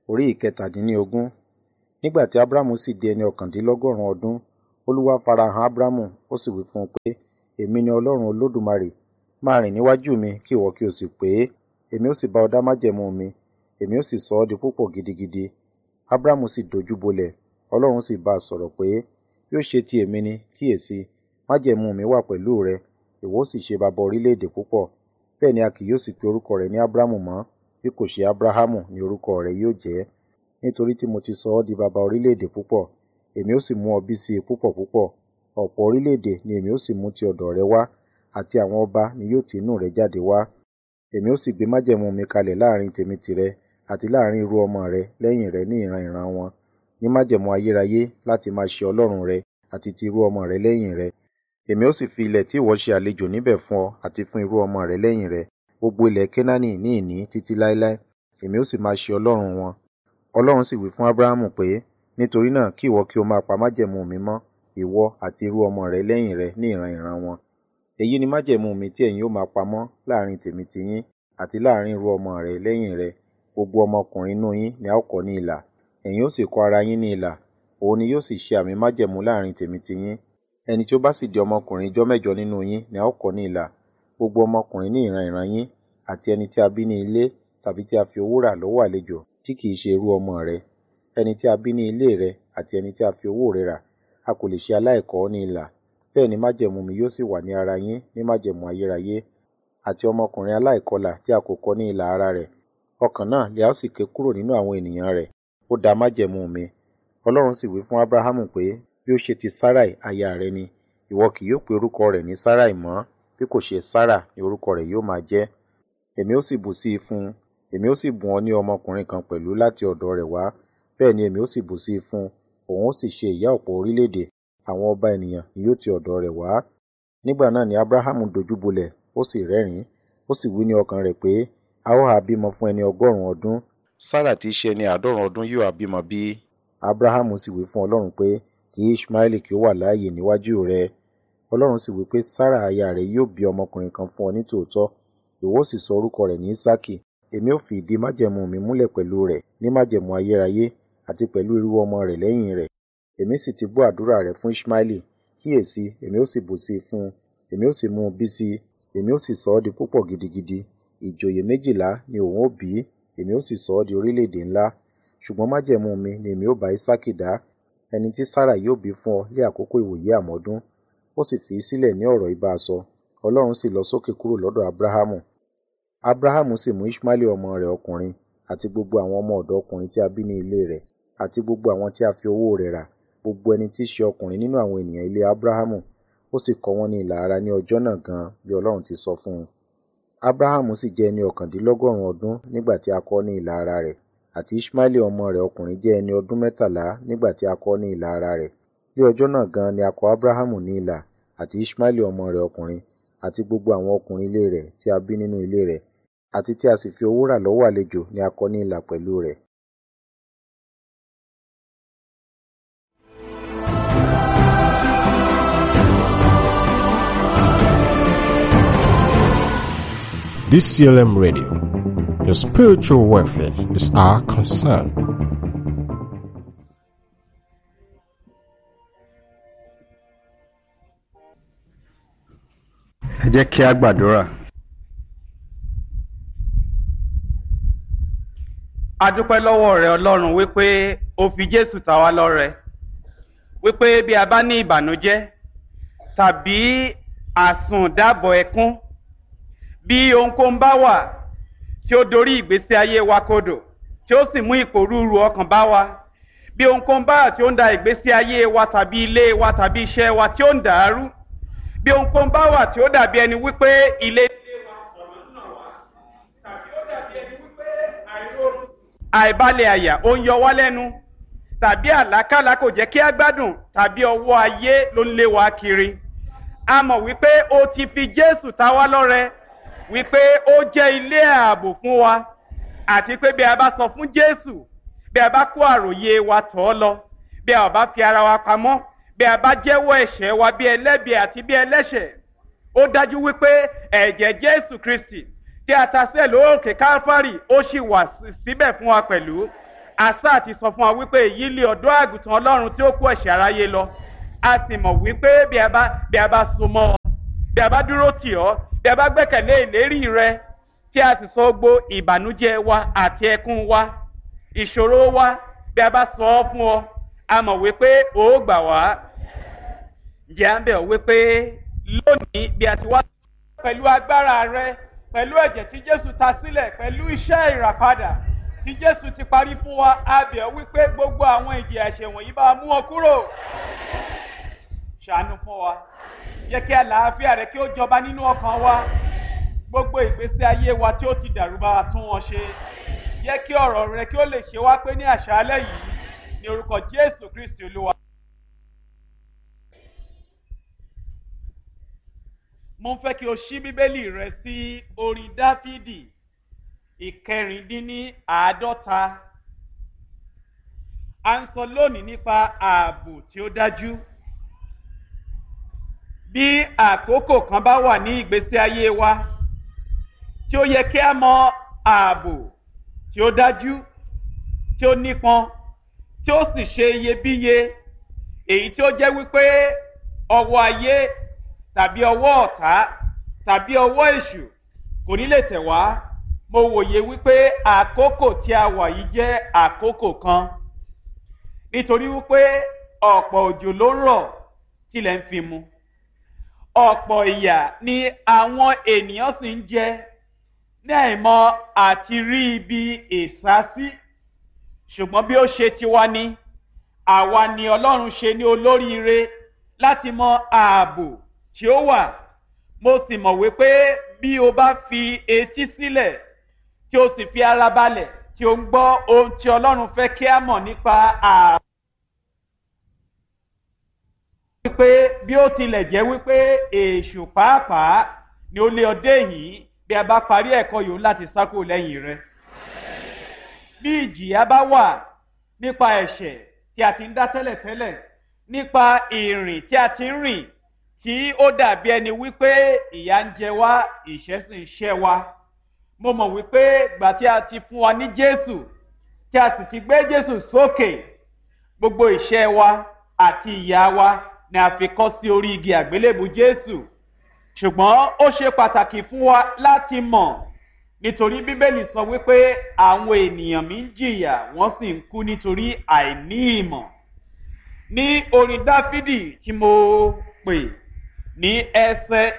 orí ìkẹtàdínlógún. Nígbà tí Ábúráhámù sì di ẹni ọ̀kàndínlọ́gọ́rùn-ún ọdún, Olúwa farahàn Ábúráhámù, ó sì wí fún un pé, èmi ni Ọlọ́run Olódùmarè, máa rìn níwájú mi kí ìwọ kí o sì pé, èmi ó sì bá ọ dá májẹ̀mú mi, èmi ó sì sọ ọ́ di púpọ̀ gidigidi. Ábúráhámù sì dojú bolẹ̀, Ọlọ́run sì bá a sọ̀rọ̀ pé, bí ó ṣe ti èmi ni, kíyèsí, májẹ̀mú mi wà pẹ̀lú rẹ, ìwọ ó sì ṣe baba orílẹ̀-èdè púpọ̀. Bẹ́ẹ̀ ni a kì yóò sì pe orúkọ rẹ ní Ábúráhámù mọ́, bí kò ṣe Ábúráhámù ni orúkọ rẹ yóò jẹ́, nítorí tí mo ti sọ ọ́ di baba orílẹ̀-èdè púpọ̀. Èmi ó sì mú ọ bí sí i púpọ̀ púpọ̀, ọ̀pọ̀ orílẹ̀-èdè ni èmi ó sì mú ti ọ̀dọ̀ rẹ wá, àti àwọn ọba ni yóò ti inú rẹ jáde wá. Èmi ó sì gbé májẹ̀mú mi kalẹ̀ láàrin tèmi tìrẹ àti láàrin irú ọmọ rẹ lẹ́yìn rẹ ní ìran ìran wọn, ní májẹ̀mú ayérayé láti máa ṣe Ọlọ́run rẹ àti ti irú ọmọ rẹ lẹ́yìn rẹ. Èmi ó sì fi ilẹ̀ tí ìwọ ṣe àlejò níbẹ̀ fún ọ àti fún irú ọmọ rẹ lẹ́yìn rẹ, gbogbo ilẹ̀ Kénáánì ní ìní títí láéláé, èmi ó sì máa ṣe Ọlọ́run wọn. Ọlọ́run sì wí fún Ábúráhámù pé, nítorí náà kí ìwọ kí o máa pa májẹ̀mú mi mọ́, ìwọ àti irú ọmọ rẹ lẹ́yìn rẹ ní ìran ìran wọn. Èyí ni májẹ̀mú mi tí ẹ̀yin ó máa pamọ́ láàrin tèmi tiyín àti láàrin irú ọmọ rẹ lẹ́yìn rẹ. Gbogbo ọmọkùnrin inú yín ni a ó kọ ní ilà, ẹ̀yin ó sì kọ ara yín ní ilà, òun ni yóò sì ṣe àmì májẹ̀mú láàrin tèmi tiyín. Ẹni tí ó bá sì di ọmọkùnrin ijọ́ mẹ́jọ nínú yín ni a ó kọ ní ilà. Gbogbo ọmọkùnrin ní ìran ìran yín, àti ẹni tí a bí ní ilé tàbí tí a fi owó rà lọ́wọ́ àlejò tí kì í ṣe irú ọmọ rẹ, ẹni tí a bí ní ilé rẹ àti ẹni tí a fi owó rẹ rà, a kò lè ṣe aláìkọ ní ilà. Bẹ́ẹ̀ ni májẹ̀mú mi yóò sì wà ní ara yín ní májẹ̀mú ayérayé. Àti ọmọkùnrin aláìkọlà tí a kò kọ ní ilà ara rẹ̀, ọkàn náà lè a ó sì ké kúrò nínú àwọn ènìyàn rẹ̀, ó da májẹ̀mú mi. Ọlọ́run sì wí fún Ábúráhámù pé, bí ó ṣe ti Sáráì aya rẹ ni, ìwọ kì yóò pe orúkọ rẹ̀ ní Sáráì mọ́, bí kò ṣe Sárà ni orúkọ rẹ̀ yóò máa jẹ́. Èmi ó sì bù sí i fún un, èmi ó sì bùn ọ ní ọmọkùnrin kan pẹ̀lú láti ọ̀dọ̀ rẹ̀ wá, bẹ́ẹ̀ ni èmi ó sì bù sí i fún un, òun ó sì ṣe ìyá ọ̀pọ̀ orílẹ̀-èdè, àwọn ọba ènìyàn ni yóò ti ọ̀dọ̀ rẹ̀ wá. Nígbà náà ni Ábúráhámù dojú bolẹ̀, ó sì rẹ́rìn-ín, ó sì wí ní ọkàn rẹ̀ pé, a ó ha bímọ fún ẹni ọgọ́rùn-ún ọdún, Sárà tí í ṣe ẹni àádọ́rùn ọdún yóò ha bímọ bí? Ábúráhámù sì wí fún Ọlọ́run pé, kí Iṣmaeli kí ó wà láàyè níwájú rẹ. Ọlọ́run sì wí pé, Sárà aya rẹ yóò bí ọmọkùnrin kan fún ọ ní tòótọ́, ìwọ ó sì sọ orúkọ rẹ̀ ní Ísákì. Èmi ó fi ìdí májẹ̀mú mi múlẹ̀ pẹ̀lú rẹ̀ ní májẹ̀mú ayérayé àti pẹ̀lú irú ọmọ rẹ̀ lẹ́yìn rẹ̀. Èmi sì ti gbọ́ àdúrà rẹ̀ fún Iṣmaeli, kíyèsí, èmi ó sì bù sí i fún un, èmi ó sì mú un bí sí i, èmi ó sì sọ ọ́ di púpọ̀ gidigidi. Ìjòyè méjìlá ni òun ó bí, èmi ó sì sọ ọ́ di orílẹ̀-èdè ńlá. Ṣùgbọ́n májẹ̀mú mi ni èmi ó bá Ísákì dá, ẹni tí Sárà yóò bí fún ọ ní àkókò ìwòye àmọ́dún. Ó sì fi í sílẹ̀ ní ọ̀rọ̀ ibà sọ. Ọlọ́run sì lọ sókè kúrò lọ́dọ̀ Ábúráhámù. Ábúráhámù sì mú Iṣmaeli ọmọ rẹ̀ ọkùnrin, àti gbogbo àwọn ọmọ ọ̀dọ̀ ọkùnrin tí a bí ní ilé rẹ̀, àti gbogbo àwọn tí a fi owó rẹ̀ rà, gbogbo ẹni tí í ṣe ọkùnrin nínú àwọn ènìyàn ilé Ábúráhámù, ó sì kọ wọ́n ní ilà ara ní ọjọ́ náà gan bí Ọlọ́run ti sọ fún un. Ábúráhámù sì jẹ́ ẹni ọ̀kàndínlọ́gọ́rùn-ún ọdún nígbà tí a kọ ní ilà ara rẹ̀, àti Iṣmaeli ọmọ rẹ̀ ọkùnrin jẹ́ ẹni ọdún mẹ́tàlá nígbà tí a kọ ní ilà ara rẹ̀. Ní ọjọ́ náà gan ni a kọ Ábúráhámù ní ilà, àti Iṣmaeli ọmọ rẹ̀ ọkùnrin, àti gbogbo àwọn ọkùnrin ilé rẹ̀ tí a bí nínú ilé rẹ̀, àti tí a sì fi owó rà lọ́wọ́ àlejò ni a kọ ní ilà pẹ̀lú rẹ̀. D C L M Radio, your spiritual welfare is our concern. Ẹ jẹ́ kí a gbàdúrà. A dúpẹ́ lọ́wọ́ rẹ Ọlọ́run wípé o fi Jésù ta wá lọ́rẹ, wípé bí a bá ní ìbànújẹ́ tàbí àsùndàbọ̀ ẹkún, bí ohunkóhun bá wà tí ó dorí ìgbésí ayé wa kodò tí ó sì mú ìpòrúurú ọkàn bá wa, bí ohunkóhun bá wà tí ó ń da ìgbésí ayé wa tàbí ilé wa tàbí iṣẹ́ wa tí ó ń dàrú, bí ohunkóhun bá wà tí ó dàbí ẹni wípé ilé ilé wa ọ̀nà náà wá, tàbí ó dàbí ẹni wípé àìrórun àìbalẹ̀ àyà ó ń yọ wá lẹ́nu, tàbí àlákàlà kò jẹ́ kí á gbádùn, tàbí ọwọ́ ayé ló ń lé wa kiri, a mọ̀ wípé o ti fi Jésù ta wá lọ́rẹ, wípé ó jẹ́ ilé ààbò fún wa, àti pé bí a bá sọ fún Jésù, bí a bá kó àròyé wa tọ̀ ọ́ lọ, bí a bá fi ara wa pamọ́, bí a bá jẹ́wọ́ ẹ̀ṣẹ̀ wa bí ẹlẹ́bi àti bí ẹlẹ́ṣẹ̀, ó dájú wípé ẹ̀jẹ̀ Jésù Kristi tí a ta sílẹ̀ lóòkè Kálífárì ó sì wà síbẹ̀ fún wa pẹ̀lú, àṣà àti sọ fún wa wípé èyí lé ọ̀dọ́ àgùntàn Ọlọ́run tí ó kó ẹ̀ṣẹ̀ aráyé lọ. A sì mọ̀ wípé bí a bá bí a bá so mọ́ ọ, bí a bá dúró tì ọ́, bí a bá gbẹ́kẹ̀lé ìlérí rẹ, tí a sì sọ gbogbo ìbànújẹ́ wa àti ẹkún wa, ìṣòro wa, bí a bá sọ ọ́ fún ọ, a mọ̀ wípé ó gbà wá. Ǹjẹ́ à ń bẹ̀ ọ́ wípé lónìí bí a ti wá pẹ̀lú agbára rẹ, pẹ̀lú ẹ̀jẹ̀ tí Jésù ta sílẹ̀, pẹ̀lú iṣẹ́ ìràpadà tí Jésù ti parí fún wa, a bẹ̀ ọ́ wípé gbogbo àwọn ìjìyà ẹ̀ṣẹ̀ wọ̀nyí bá mú ọ kúrò. Ṣàánú fún wa, jẹ́ kí àlàáfíà rẹ kí ó jọba nínú ọkàn wa. Gbogbo ìgbésí ayé wa tí ó ti dàrú bá wa tún wọn ṣe. Jẹ́ kí ọ̀rọ̀ rẹ kí ó lè ṣe wá pé ní àṣálẹ́ yìí, ní orúkọ Jésù Kristi Olúwa. Mo ń fẹ́ kí o ṣí Bíbélì rẹ sí orin Dáfídì ìkẹrìndínláàádọ́ta. A ń sọ lónìí nípa ààbò tí ó dájú. Bí àkókò kan bá wà ní ìgbésí ayé wa tí ó yẹ kí a mọ ààbò tí ó dájú, tí ó nípọn, tí ó sì ṣe iyebíye, èyí tí ó jẹ́ wípé ọwọ́ ayé tàbí ọwọ́ ọ̀tá tàbí ọwọ́ èṣù kò ní lè tẹ̀ wá. Mo wòye wípé àkókò tí a wà yìí jẹ́ àkókò kan, nítorí wípé ọ̀pọ̀ òjò ló ń rọ̀ tilẹ̀ ń fi mu. Ọ̀pọ̀ ìyà ni àwọn ènìyàn sì ń jẹ ní àìmọ̀ àti rí ibi ìsásí. Ṣùgbọ́n bí ó ṣe tiwa ni, àwa ni Ọlọ́run ṣe ní olóríire láti mọ ààbò tí ó wà. Mo sì mọ̀ wípé bí o bá fi etí sílẹ̀ tí o sì fi ara balẹ̀ tí o ń gbọ́ ohun tí Ọlọ́run fẹ́ kí a mọ̀ nípa ààbò. Wípé bí ó tilẹ̀ jẹ́ wípé èṣù pàápàá ni ó lé ọdẹ yìí, bí a bá parí ẹ̀kọ́ yòó láti sá kúrò lẹ́yìn rẹ̀. Bí ìjìyà bá wà nípa ẹ̀ṣẹ̀ tí a ti ń dá tẹ́lẹ̀tẹ́lẹ̀, nípa ìrìn tí a ti ń rìn tí ó dàbí ẹni wípé ìyà ń jẹ wá, ìṣẹ́ sì ń ṣẹ́ wa. Mo mọ̀ wípé ìgbà tí a ti fún wa ní Jésù, tí a sì ti gbé Jésù sókè, gbogbo ìṣẹ́ wa àti ìyà wa ni a fi kọ́ sí orí igi àgbélébù Jésù. Ṣùgbọ́n ó ṣe pàtàkì fún wa láti mọ̀, nítorí Bíbélì sọ wípé àwọn ènìyàn mi ń jìyà wọ́n sì ń kú nítorí àìní ìmọ̀. Ní orin Dáfídì tí mo pè ní ẹsẹ̀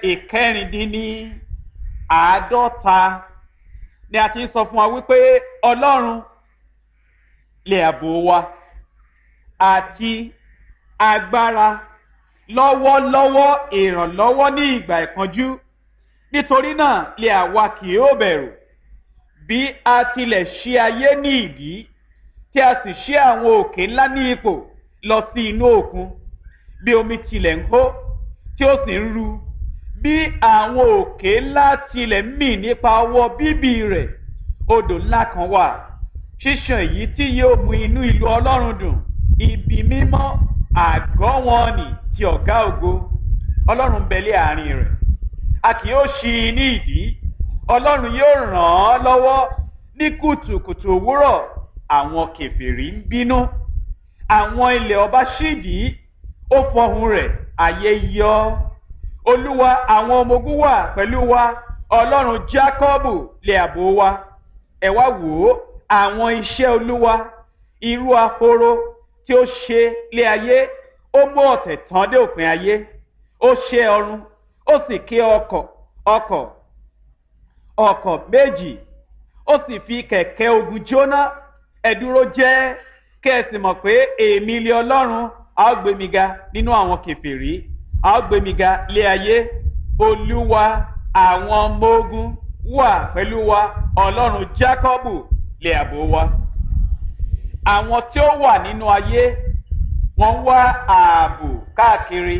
ìkẹrìndínláàádọ́ta ni a ti ń sọ fún wa wípé Ọlọ́run lè ààbò wa àti agbára lọ́wọ́lọ́wọ́ ìrànlọ́wọ́ ní ìgbà ìpọ́njú. Nítorí náà lè àwa kì yóò bẹ̀rù, bí a tilẹ̀ ṣí ayé ní ìdí, tí a sì ṣí àwọn òkè ńlá ní ipò lọ sí inú òkun. Bí omi tilẹ̀ ń hó tí ó sì ń ru, bí àwọn òkè ńlá tilẹ̀ ń mì nípa ọwọ́ bíbì rẹ̀. Odò ńlá kan wà, ṣíṣàn èyí tí yóò mú inú ìlú Ọlọ́run dùn, ibi mímọ́ àgọ́ wọn nì ti ọ̀gá ògo. Ọlọ́run bẹ̀lẹ̀ àárín rẹ̀, a kì yóò ṣí i ní ìdí. Ọlọ́run yóò ràn án lọ́wọ́ ní kùtùkùtù òwúrọ̀. Àwọn kèfèrí ń bínú, àwọn ilẹ̀ ọba ṣídìí, ó fọhùn rẹ̀, ayé yọ. Olúwa àwọn ọmọ ogun wà pẹ̀lú wa, Ọlọ́run Jákọ́bù lè ààbò wa. Ẹ wá wò ó àwọn iṣẹ́ Olúwa, irú ahoro tí ó ṣe lé ayé. Ó mú ọ̀tẹ̀ tán dé òpin ayé, ó ṣe ọ̀run, ó sì ké ọkọ̀ ọkọ̀ ọkọ̀ méjì, ó sì fi kẹ̀kẹ́ ogun jóná. Ẹ dúró jẹ́ kí ẹ sì mọ̀ pé èmi lé Ọlọ́run, a ó gbé mi ga nínú àwọn kèfèrí, a ó gbé mi ga lé ayé. Olúwa àwọn ọmọ ogun wà pẹ̀lú wa, Ọlọ́run Jákọ́bù lè ààbò wa. Àwọn tí ó wà nínú ayé wọ́n wá ààbò káàkiri.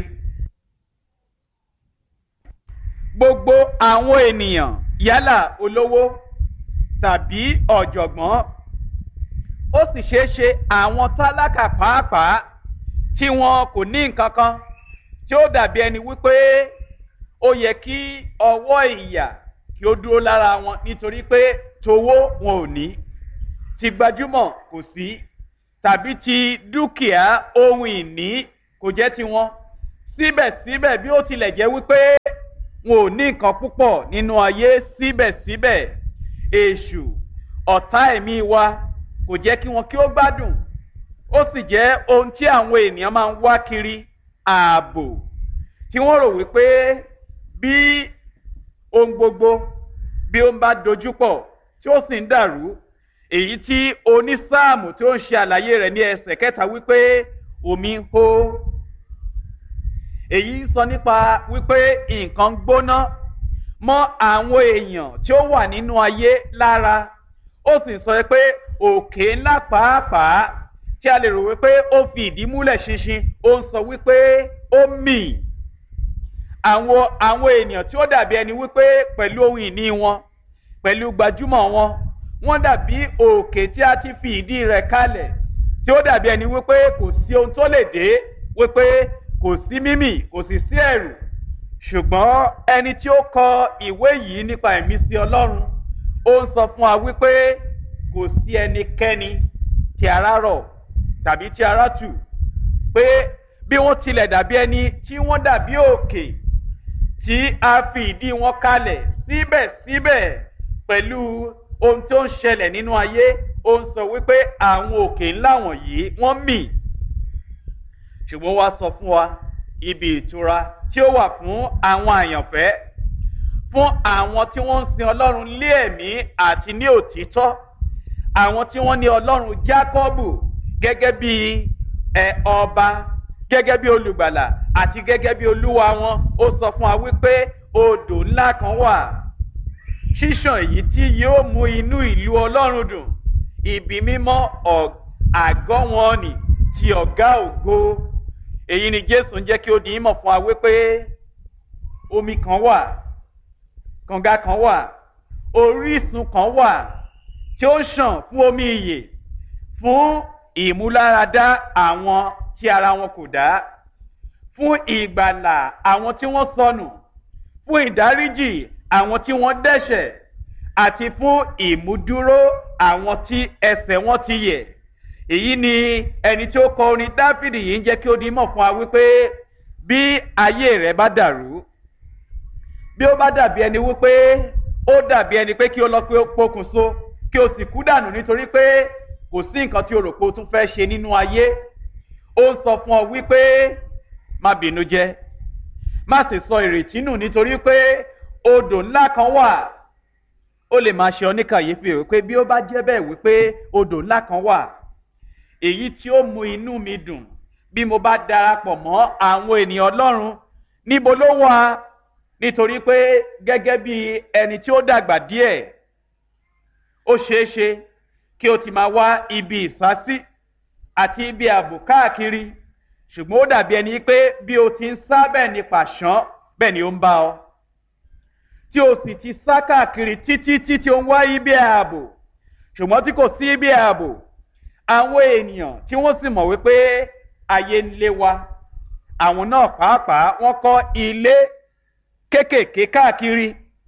Gbogbo àwọn ènìyàn, yálà olówó tàbí ọ̀jọ̀gbọ́n, ó sì ṣeé ṣe àwọn tálákà pàápàá tí wọn kò ní nǹkan kan, tí ó dàbí ẹni wípé ó yẹ kí ọwọ́ ìyà kí ó dúró lára wọn nítorí pé towó wọn ò ní, ti gbajúmọ̀ kò sí, tàbí ti dúkìá ohun ìní kò jẹ́ tiwọn. Síbẹ̀síbẹ̀ bí ó tilẹ̀ jẹ́ wípé wọn ò ní nǹkan púpọ̀ nínú ayé, síbẹ̀síbẹ̀ èṣù ọ̀tá ẹ̀mí wa kò jẹ́ kí wọn kí ó gbádùn. Ó sì jẹ́ ohun tí àwọn ènìyàn máa ń wá kiri, ààbò, tí wọ́n rò wípé bí ohun gbogbo bí ó ń bá dojúpọ̀ tí ó sì ń dàrú, èyí tí onísáàmù tí ó ń ṣe àlàyé rẹ̀ ní ẹsẹ̀ kẹta wípé omi ń hó. Èyí sọ nípa wípé nǹkan gbóná mọ́ àwọn èèyàn tí ó wà nínú ayé lára. Ó sì sọ pé òkè ńlá pàápàá tí a lè rò wípé ó fi ìdí múlẹ̀ ṣinṣin, ó ń sọ wípé ó mì. Àwọn àwọn ènìyàn tí ó dàbí ẹni wípé pẹ̀lú ohun ìní wọn, pẹ̀lú gbajúmọ̀ wọn, wọ́n dàbí òkè tí a ti fi ìdí rẹ̀ kalẹ̀, tí ó dàbí ẹni wípé kò sí ohun tó lè dé, wípé kò sí mímì, kò sì sí ẹ̀rù. Ṣùgbọ́n ẹni tí ó kọ ìwé yìí nípa ìmísí Ọlọ́run, ó ń sọ fún wa wípé kò sí ẹnikẹ́ni tí ara rọ̀ tàbí tí ara tù, pé bí wọ́n tilẹ̀ dàbí ẹni tí wọ́n dàbí òkè tí a fi ìdí wọn kalẹ̀, síbẹ̀síbẹ̀ pẹ̀lú ohun tó ń ṣẹlẹ̀ nínú ayé, ó ń sọ wípé àwọn òkè ńlá wọ̀nyí wọ́n mì. Ṣùgbọ́n wá sọ fún wa ibi ìtura tí ó wà fún àwọn àyànfẹ́, fún àwọn tí wọ́n ń sin Ọlọ́run lé ẹ̀mí àti ní òtítọ́, àwọn tí wọ́n ní Ọlọ́run Jákọ́bù gẹ́gẹ́ bí ẹ ọba, gẹ́gẹ́ bí olùgbàlà àti gẹ́gẹ́ bí olúwa wọn. Ó sọ fún wa wípé odò ńlá kan wà, ṣíṣàn èyí tí yóò mú inú ìlú Ọlọ́run dùn, ibi mímọ́ àgọ́ wọn nì ti ọ̀gá ògo. Èyí ni Jésù ń jẹ́ kí ó di ìmọ̀ fún wa wípé omi kan wà, kànga kan wà, orísun kan wà tí ó ń ṣàn fún omi ìyè, fún ìmúláradá àwọn tí ara wọn kò dá, fún ìgbàlà àwọn tí wọ́n sọnù, fún ìdáríjì àwọn tí wọ́n dẹ́ṣẹ̀, àti fún ìmúdúró àwọn tí ẹsẹ̀ wọn ti yẹ̀. Èyí ni ẹni tí ó kọ orin Dáfídì yìí ń jẹ́ kí ó di mọ̀ fún wa wípé bí ayé rẹ̀ bá dàrú, bí ó bá dàbí ẹni wípé ó dàbí ẹni pé kí ó lọ pé ó pokùnso, kí ó sì kú dànù nítorí pé kò sí nǹkan tí o rò pé o tún fẹ́ ṣe nínú ayé, ó ń sọ fún ọ wípé má bínú jẹ́, má sì sọ ìrètí nù, nítorí pé odò ńlá kan wà. Ó lè máa ṣe ọ ní kàyéfì wípé bí ó bá jẹ́ bẹ́ẹ̀ wípé odò ńlá kan wà, èyí tí ó mú inú mi dùn bí mo bá darapọ̀ mọ́ àwọn ènìyàn Ọlọ́run, níbo ló wà? Nítorí pé gẹ́gẹ́ bí ẹni tí ó dàgbà díẹ̀, ó ṣeé ṣe kí o ti máa wá ibi ìsásí àti ibi ààbò káàkiri, ṣùgbọ́n ó dàbí ẹni pé bí o ti ń sá bẹ́ẹ̀ ni pàṣán bẹ́ẹ̀ ni ó ń bá ọ, tí o sì ti sá káàkiri títí títí ó ń wá ibi ààbò, ṣùgbọ́n tí kò sí ibi ààbò. Àwọn ènìyàn tí wọ́n sì mọ̀ wípé ayé ń lé wa, àwọn náà pàápàá wọ́n kọ́ ilé kéékèèké káàkiri.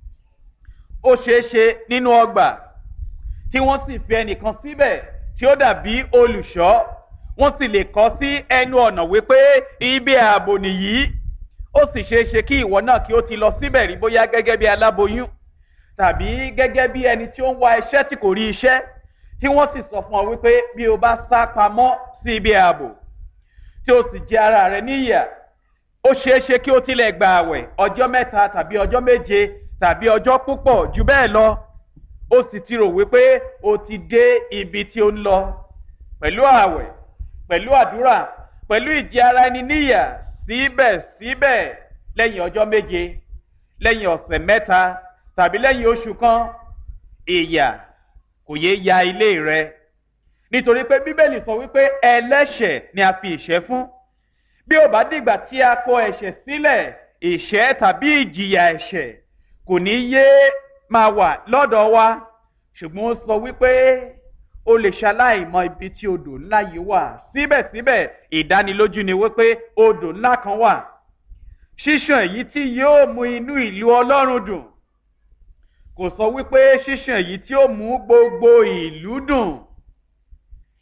Ó ṣeé ṣe nínú ọgbà tí wọ́n sì fi ẹnìkan síbẹ̀ tí ó dàbí olùṣọ́, wọ́n sì lè kọ́ sí ẹnu ọ̀nà wípé ibi ààbò nìyí. Ó sì ṣeé ṣe kí ìwọ náà kí ó ti lọ síbẹ̀ rí, bóyá gẹ́gẹ́ bí aláboyún tàbí gẹ́gẹ́ bí ẹni tí ó ń wá iṣẹ́ tí kò rí iṣẹ́, tí wọ́n sì sọ fún ọ wípé bí o bá sá pamọ́ sí ibi ààbò tí o sì jẹ ara rẹ níyà, ó ṣeé ṣe kí o tilẹ̀ gba àwẹ̀ ọjọ́ mẹ́ta tàbí ọjọ́ méje tàbí ọjọ́ púpọ̀ jù bẹ́ẹ̀ lọ. Ó sì ti rò wípé o ti dé ibi tí ó ń lọ pẹ̀lú àwẹ̀, pẹ̀lú àdúrà, pẹ̀lú ìjẹ ara ẹni níyà. Síbẹ̀síbẹ̀ lẹ́yìn ọjọ́ méje, lẹ́yìn ọ̀sẹ̀ mẹ́ta tàbí lẹ́yìn oṣù kan, ìyà kò yé ya ilé rẹ, nítorí pé Bíbélì sọ wípé ẹlẹ́ṣẹ̀ ni a fi ìṣẹ́ fún. Bí ó bá dìgbà tí a kọ ẹ̀ṣẹ̀ sílẹ̀, ìṣẹ́ tàbí ìjìyà ẹ̀ṣẹ̀ kò ní yé máa wà lọ́dọ̀ wa. Ṣùgbọ́n ó sọ wípé o lè ṣaláì mọ ibi tí odò ńlá yìí wà. Síbẹ̀síbẹ̀ ìdánilójú ni wípé odò ńlá kan wà, ṣíṣàn èyí tí yóò mú inú ìlú Ọlọ́run dùn. Kò sọ wípé ṣíṣàn èyí tí ó mú gbogbo ìlú dùn,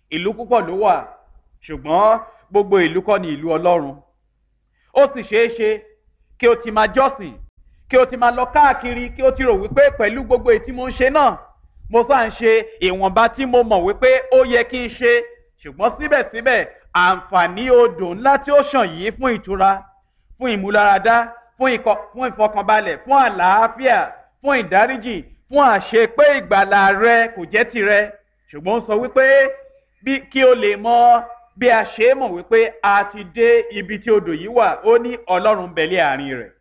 ìlú púpọ̀ ló wà ṣùgbọ́n gbogbo ìlú kọ́ ni ìlú Ọlọ́run. Ó sì ṣeé ṣe kí o ti máa jọ́sìn, kí o ti máa lọ káàkiri, kí o ti rò wípé pẹ̀lú gbogbo èyí tí mo ń ṣe náà mo sáà ń ṣe ìwọ̀nba tí mo mọ̀ wípé ó yẹ kí n ṣe, ṣùgbọ́n síbẹ̀síbẹ̀ àǹfààní odò ńlá tí ó ṣàn yìí fún ìtura, fún ìmúláradá, fún ìfọkànbalẹ̀, fún àlàáfíà, fún ìdáríjì, fún àṣepé ìgbàlà rẹ kò jẹ́ tirẹ̀. Ṣùgbọ́n ó sọ wípé bí kí o lè mọ bí a ṣe mọ̀ wípé a ti dé ibi tí odò yìí wà, ó ní Ọlọ́run bẹ lé àárín rẹ̀.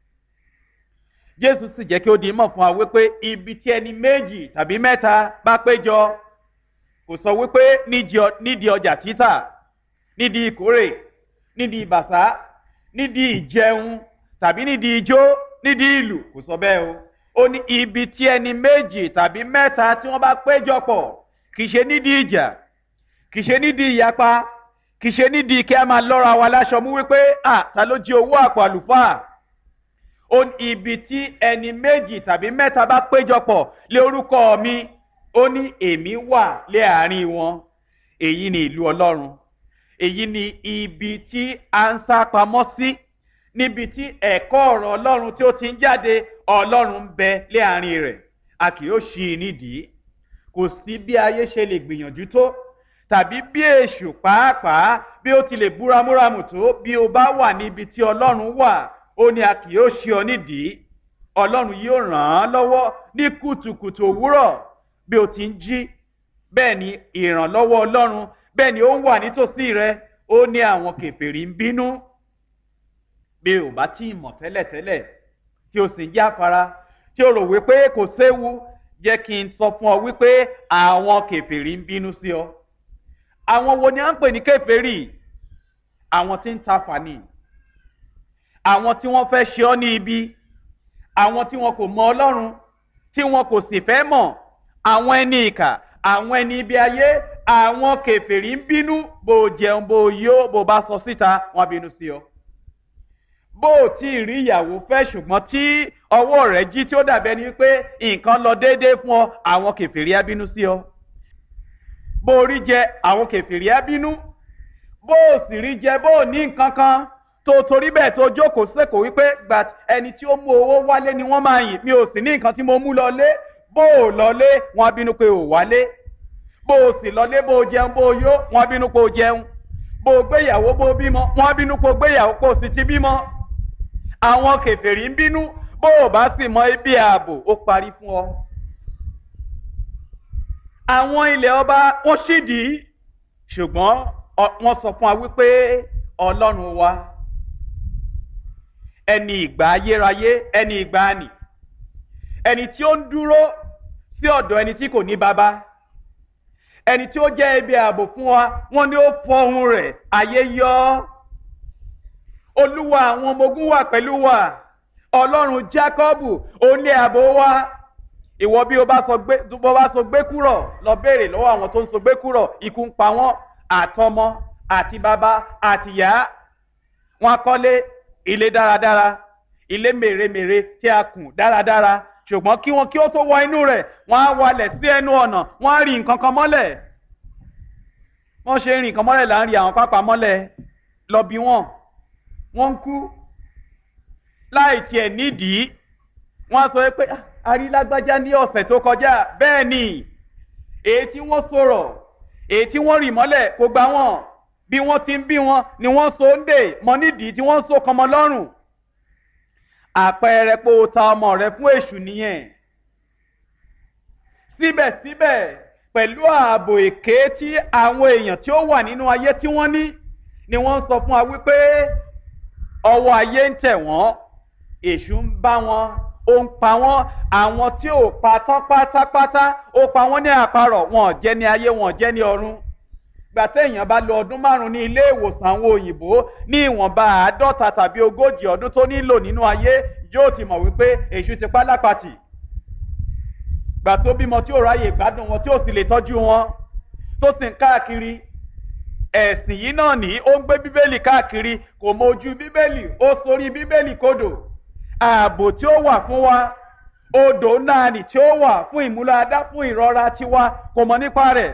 Jésù sì jẹ́ kí ó di mọ̀ fún wa wípé ibi tí ẹni méjì tàbí mẹ́ta bá péjọ, kò sọ wípé nídìí ọjà títà, nídìí ìkórè, nídìí ìbàṣá, nídìí ìjẹun tàbí nídìí ijó, nídìí ìlù, kò sọ bẹ́ẹ̀ o. Ó ní ibi tí ẹni méjì tàbí mẹ́ta tí wọ́n bá péjọ pọ̀, kì í ṣe nídìí ìjà, kì í ṣe nídìí ìyapa, kì í ṣe nídìí kí a máa lọ́ra wa láṣọ mú wípé à ta ló jí owó àpò àlùfáà. Ó ní ibi tí ẹni méjì tàbí mẹ́ta bá péjọ pọ̀ lé orúkọ mi, ó ní èmi wà lé àárín wọn. Èyí ni ìlú Ọlọ́run. Èyí ni ibi tí a ń sá pamọ́ sí, níbi tí ẹ̀kọ́ ọ̀rọ̀ Ọlọ́run tí ó ti ń jáde, Ọlọ́run ń bẹ lé àárín rẹ̀. A kì yóò ṣí i nídìí. Kò sí bí ayé ṣe lè gbìyànjú tó, tàbí bí èṣù pàápàá bí ó ti lè búramúramù tó, bí o bá wà níbi tí Ọlọ́run wà, ó ní a kì yóò ṣí ọ nídìí. Ọlọ́run yóò ràn án lọ́wọ́ ní kùtùkùtù òwúrọ̀ bí o ti ń jí. Bẹ́ẹ̀ ni ìrànlọ́wọ́ Ọlọ́run, bẹ́ẹ̀ ni ó ń wà nítòsí rẹ. Ó ní àwọn kèfèrí ń bínú. Bí o bá tí ì mọ̀ tẹ́lẹ̀tẹ́lẹ̀ tí o sì ń jáfara, tí o rò wípé kò séwu, jẹ́ kí n sọ fún ọ wípé àwọn kèfèrí ń bínú sí ọ. Àwọn wo ni à ń pè ní kèfèrí? Àwọn tí ń tafà ni, àwọn tí wọ́n fẹ́ ṣe ọ́ ní ibi, àwọn tí wọn kò mọ Ọlọ́run, tí wọn kò sì fẹ́ mọ̀, àwọn ẹni ìkà, àwọn ẹni ibi ayé. Àwọn kèfèrí ń bínú. Bó jẹun, bó yó, bó bá sọ síta, wọ́n bínú sí ọ. Bó tí ì rí ìyàwó fẹ́ ṣùgbọ́n tí ọwọ́ rẹ̀ jí tí ó dàbẹ́ ni wípé nǹkan lọ déédéé fún ọ, àwọn kèfèrí á bínú sí ọ. Bó rí jẹ, àwọn kèfèrí á bínú. Bó sì rí jẹ, bó ní nǹkan kan tó torí bẹ́ẹ̀ tó jókòó sẹ́kọ̀ọ́ wípé gbà ẹni tí ó mú owó wálé ni wọ́n máa yìn, mi ò sì ní nǹkan tí mo mú lọlé. Bó ò lọlé, wọ́n á bínú pé ò wálé. Bó o sì lọlé, bó o jẹun, bó o yó, wọ́n á bínú pé o jẹun. Bó o gbéyàwó, bó o bímọ, wọ́n á bínú pé o gbéyàwó, pé o sì ti bímọ. Àwọn kèfèrí ń bínú. Bó o bá sì mọ ibi ààbò, ó parí fún ọ. Àwọn ilẹ̀ ọba wọ́n ṣídìí, ṣùgbọ́n wọ́n sọ fún wa wípé Ọlọ́run wa, ẹni ìgbà ayérayé, ẹni ìgbàanì, ẹni tí ó ń dúró sí ọ̀dọ̀ ẹni tí kò ní baba, ẹni tí ó jẹ́ ibi ààbò fún wa, wọ́n ní ó fọhùn rẹ̀, ayé yọ́. Olúwa àwọn ọmọ ogun wà pẹ̀lú wa. Ọlọ́run Jákọ́bù, òun ní ààbò wa. Ìwọ bí o bá sọ gbé bó bá sọ gbé kúrò, lọ béèrè lọ́wọ́ àwọn tó ń sọ gbé kúrò, ikú ń pa wọ́n, àtọmọ àti bàbá àti ìyá. Wọ́n kọ́lé ilé dáradára, ilé mèremère tí a kùn dáradára, ṣùgbọ́n kí wọn kí ó tó wọ inú rẹ̀, wọ́n á walẹ̀ sí ẹnu ọ̀nà, wọ́n á rí nǹkan kan mọ́lẹ̀. Wọ́n ṣe ń rí nǹkan mọ́lẹ̀ là ń rí àwọn pápá mọ́lẹ̀. Lọ bí wọ́n, wọ́n ń kú láì tiẹ̀ nídìí. Wọ́n á sọ pé arílágbájá ní ọ̀sẹ̀ tó kọjá. Bẹ́ẹ̀ ni èyí tí wọ́n sọ̀rọ̀, èyí tí wọ́n rì mọ́lẹ̀ kò gbà wọ́n. Bí wọ́n ti ń bí wọn ni wọ́n so ń dè mọ́ nídìí tí wọ́n so kọmọ lọ́rùn. Àpẹẹrẹ pé o ta ọmọ rẹ fún èṣù nìyẹn. Síbẹ̀síbẹ̀ pẹ̀lú ààbò èké tí àwọn èèyàn tí ó wà nínú ayé tí wọ́n ní, ni wọ́n sọ fún wa wípé ọwọ́ ayé ń tẹ̀ wọ́n, èṣù ń bá wọn, ó ń pa wọ́n. Àwọn tí ò pa tán pátápátá, ó pa wọ́n ní àparọ̀, wọn ò jẹ́ ní ayé, wọn ò jẹ́ ní ọ̀run. Gbà téèyàn bá lò ọdún márùn ní ilé ìwòsàn àwọn òyìnbó, ní ìwọ̀nba àádọ́ta tàbí ogójì ọdún tó nílò nínú ayé, yóò ti mọ̀ wípé èṣù ti pa lápàtì. Gbà tó bímọ tí ò ráyè gbádùn wọn, tí ò sì lè tọ́jú wọn, tó sì ń káàkiri. Ẹ̀sìn yìí náà ní ó ń gbé bíbélì káàkiri, kò mọ ojú bíbélì, ó sorí bíbélì kodò. Ààbò tí ó wà fún wa, odò náà nì tí ó wà fún ìmúláadá, fún ìrọra tiwa, kò mọ̀ nípa rẹ̀.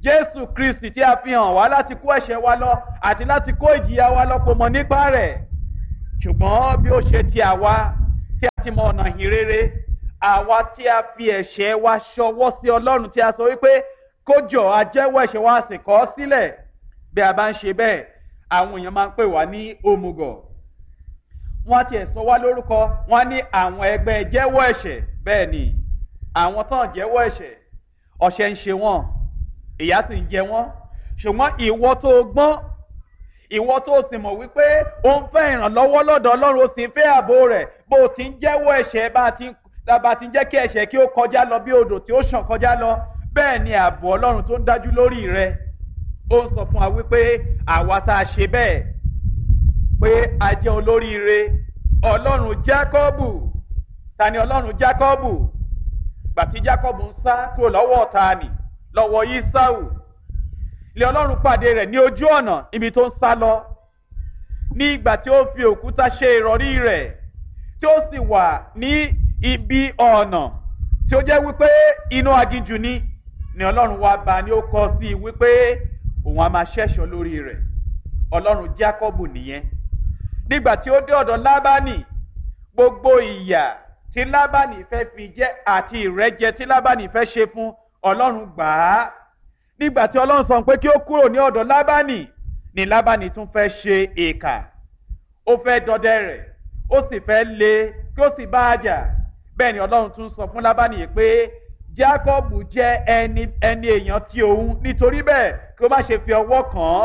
Jésù Kristi tí a fi hàn wá láti kó ẹ̀ṣẹ̀ wa lọ àti láti kó ìjìyà wa lọ kò mọ̀ nípa rẹ̀. Ṣùgbọ́n bí ó ṣe ti àwa tí a ti mọ ọ̀nà ìhìn rere, àwa tí a fi ẹ̀ṣẹ̀ wa ṣọwọ́ sí Ọlọ́run tí a sọ wípé kó jọ̀ọ́ a jẹ́wọ́ ẹ̀ṣẹ̀ wa sì kọ̀ ọ́ sílẹ̀. Bí a bá ń ṣe bẹ́ẹ̀, àwọn èèyàn máa ń pè wá ní òmùgọ̀. Wọ́n ti ẹ̀ sọ wá lórúkọ, wọ́n ní àwọn ẹgbẹ́ jẹ́wọ́ ẹ̀ṣẹ̀. Bẹ́ẹ̀ ni, àwọn tán jẹ́wọ́ ẹ̀ṣẹ̀, ọ̀ṣẹ̀ ń ṣe wọ́n, ìyà sì ń jẹ wọ́n. Ṣùgbọ́n ìwọ tó gbọ́n, ìwọ tó sì mọ̀ wípé ó ń fẹ́ ìrànlọ́wọ́ lọ́dọ̀ Ọlọ́run, ó sì ń fẹ́ ààbò rẹ̀, bó o ti ń jẹ́wọ́ ẹ̀ṣẹ̀ bá a ti ń bá ti ń jẹ́ kí ẹ̀ṣẹ̀ kí ó kọjá lọ bí odò tí ó ṣàn kọjá lọ, bẹ́ẹ̀ ni ààbò Ọlọ́run tó ń dájú lórí rẹ. Ó ń sọ fún wa wípé àwa tá a ṣe bẹ́ẹ̀ pé a jẹ́ olóríire. Ọlọ́run Jákọ́bù, ta ni Ọlọ́run Jákọ́bù? Gbàtí Jákọ́bù ń sá kúrò lọ́wọ́ ọ̀tá nì, lọ́wọ́ Ísáù, ilé Ọlọ́run pàdé rẹ̀ ní ojú ọ̀nà ibi tó ń sá lọ. Ní ìgbà tí ó fi òkúta ṣe ìrọ̀rí rẹ̀, tí ó sì wà ní ibi ọ̀nà tí ó jẹ́ wípé inú aginjù ni, ni Ọlọ́run wá bá ní ó kọ sí i wípé òun á máa ṣẹ́ṣọ́ lórí rẹ̀. Ọlọ́run Jákọ́bù nìyẹn. Nígbà tí ó dé ọ̀dọ̀ Lábánì, gbogbo ìyà tí Lábánì fẹ́ fi jẹ àti ìrẹ́jẹ tí Lábánì fẹ́ ṣe fún, Ọlọ́run gbà á. Nígbà tí Ọlọ́run sọ pé kí ó kúrò ní ọ̀dọ̀ Lábánì, ni Lábánì tún fẹ́ ṣe ìkà. Ó fẹ́ dọdẹ rẹ̀, ó sì fẹ́ lé kí ó sì bá a jà. Bẹ́ẹ̀ ni Ọlọ́run tún sọ fún Lábánì yìí pé Jákọ́bù jẹ́ ẹni ẹni èèyàn tí òun, nítorí bẹ́ẹ̀ kí ó má ṣe fi ọwọ́ kàn án.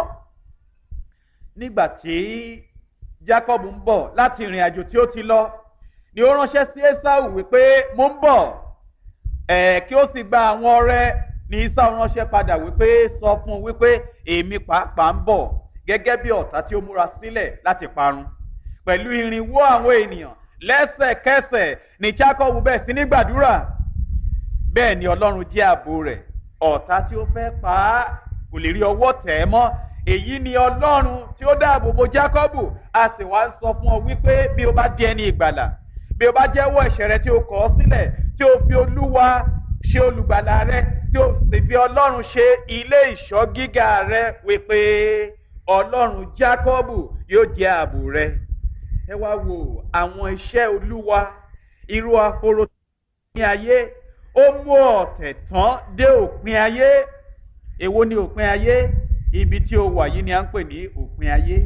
Nígbà tí Jákọ́bù ń bọ̀ láti ìrìn àjò tí ó ti lọ, ni ó ránṣẹ́ sí Ésáù wípé mo ń bọ̀, ẹ̀ kí ó sì gba àwọn ọrẹ. Ní Ésáù ránṣẹ́ padà wípé sọ fún un wípé èmi pàápàá ń bọ̀ gẹ́gẹ́ bí ọ̀tá tí ó múra sílẹ̀ láti parun pẹ̀lú irinwó àwọn ènìyàn. Lẹ́sẹ̀kẹsẹ̀ ni Jákọ́bù bẹ̀ sí ní gbàdúrà. Bẹ́ẹ̀ ni Ọlọ́run jẹ́ ààbò rẹ̀. Ọ̀tá tí ó fẹ́ pa á kò lè rí ọwọ́ tẹ̀ ẹ́ mọ́. Èyí ni Ọlọ́run tí ó dáàbò bo Jákọ́bù. A sì wá ń sọ fún ọ wípé bí o bá di ẹni ìgbàlà, bí o bá jẹ́wọ́ ẹ̀ṣẹ̀ rẹ tí o kọ̀ ọ́ sílẹ̀, tí o fi Olúwa ṣe olùgbàlà rẹ, tí o sì fi Ọlọ́run ṣe ilé ìṣọ́ gíga rẹ, wípé Ọlọ́run Jákọ́bù yóò jẹ́ ààbò rẹ. Ẹ wá wo àwọn iṣẹ́ Olúwa, irú ahoro ní ayé, ó mú ọ̀tẹ̀ tán dé òpin ayé. Èwo ni òpin ayé? Ibi tí ó wà yìí ni à ń pè ní òpin ayé.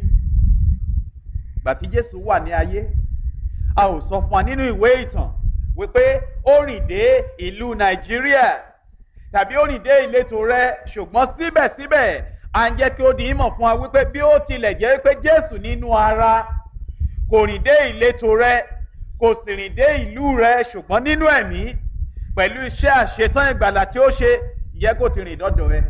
Gbàtí Jésù wà ní ayé, a ò sọ fún wa nínú ìwé ìtàn wípé ó rìn dé ìlú Nàìjíríà tàbí ó rìn dé ìletò rẹ, ṣùgbọ́n síbẹ̀síbẹ̀ à ń jẹ́ kí ó di ìmọ̀ fún wa wípé bí ó tilẹ̀ jẹ́ wípé Jésù nínú ara kò rìn dé ìletò rẹ, kò sì rìn dé ìlú rẹ, ṣùgbọ́n nínú ẹ̀mí pẹ̀lú iṣẹ́ àṣetán ìgbàlà tí ó ṣe, yẹ kó ti rìn dọ́dọ̀ ẹ.